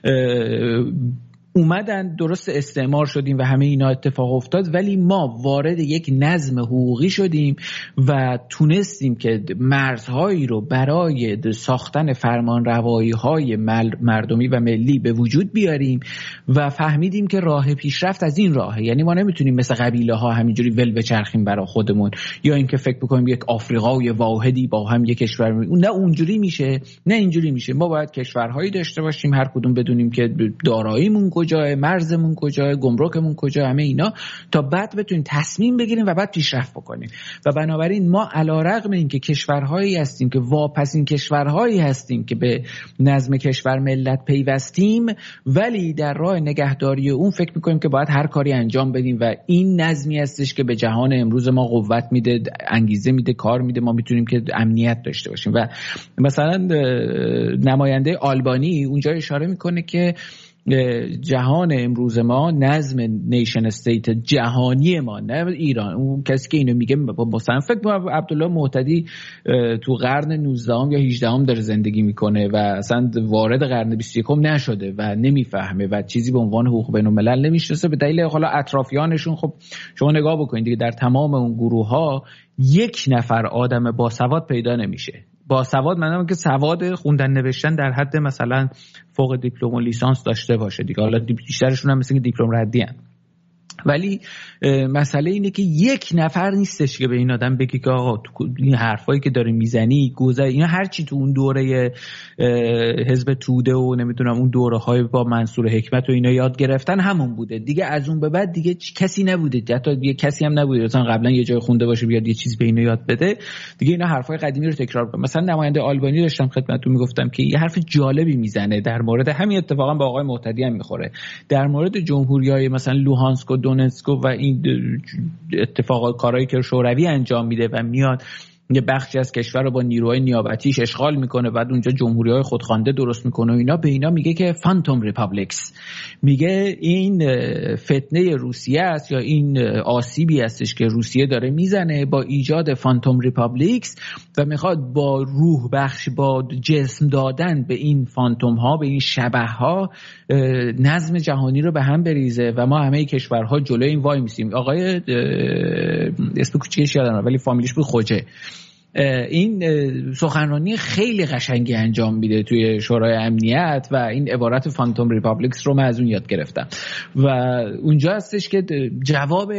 اومدن درست استعمار شدیم و همه اینا اتفاق افتاد، ولی ما وارد یک نظم حقوقی شدیم و تونستیم که مرزهایی رو برای ساختن فرمان روایی های مردمی و ملی به وجود بیاریم و فهمیدیم که راه پیشرفت از این راهه. یعنی ما نمیتونیم مثل قبیله ها همینجوری ول بچرخیم برای خودمون یا اینکه فکر بکنیم یک آفریقای واحدی با هم یک کشور می... نه اونجوری میشه نه اینجوری میشه. ما باید کشورهایی داشته باشیم هر کدوم بدونیم که داراییمون کجای، مرزمون کجای، گمرکمون کجا، همه اینا، تا بعد بتونیم تصمیم بگیریم و بعد پیشرفت بکنیم. و بنابراین ما علیرغم اینکه کشورهایی هستیم که واپسین کشورهایی هستیم که به نظم کشور ملت پیوستیم، ولی در راه نگهداری اون فکر میکنیم که باید هر کاری انجام بدیم و این نظمی هستش که به جهان امروز ما قوت میده، انگیزه میده، کار میده، ما میتونیم که امنیت داشته باشیم. و مثلا نماینده آلبانی اونجا اشاره میکنه که جهان امروز ما، نظم نیشن استیت جهانی ما، نه ایران، اون کسی که اینو میگه مثلا فکر کنم عبدالله معتدی تو قرن نوزدهم یا هجدهم داره زندگی میکنه و اصلا وارد قرن بیست و یکم نشده و نمیفهمه و چیزی به عنوان حقوق بین الملل نمیشناسه. به دلیل حالا اطرافیانشون، خب شما نگاه بکنید دیگه در تمام اون گروه ها یک نفر آدم باسواد پیدا نمیشه. با سواد منم که سواد خوندن نوشتن در حد مثلا فوق دیپلم و لیسانس داشته باشه دیگه، حالا بیشترشون هم مثل که دیپلم ردی ان. ولی مسئله اینه که یک نفر نیستش که به این آدم بگه که آقا این حرفایی که داره میزنی گذر اینا هر چی تو اون دوره حزب توده و نمیدونم اون دوره های با منصور حکمت و اینا یاد گرفتن همون بوده دیگه. از اون به بعد دیگه کسی نبوده، حتی دیگه کسی هم نبوده مثلا قبلا یه جای خونده باشه بیاد یه چیز به اینا یاد بده دیگه. اینا حرفای قدیمی رو تکرار کنه. مثلا نماینده آلبانی داشتم خدمتتون میگفتم که یه حرف جالبی میزنه در مورد همین، اتفاقا با آقای مهتدی هم میخوره، در مورد جمهوریای مثلا لوهانسک و دونتسک و این اتفاقات کارهایی که شوروی انجام میده و میاد یه بخشی از کشور رو با نیروهای نیابتیش اشغال میکنه، بعد اونجا جمهوری‌های خودخوانده درست میکنه و اینا. به اینا میگه که فانتوم ریپابلیکس، میگه این فتنه روسیه است یا این آسیبی هستش که روسیه داره میزنه با ایجاد فانتوم ریپابلیکس و میخواد با روح بخش، با جسم دادن به این فانتوم ها، به این شبح ها نظم جهانی رو به هم بریزه و ما همه کشورها جلوی این وای میسیم. آقای اسم کوچیکش یادم ولی فامیلیش بود خوجه، این سخنرانی خیلی قشنگی انجام میده توی شورای امنیت و این عبارت فانتوم ریپابلیکس رو من از اون یاد گرفتم و اونجا هستش که جواب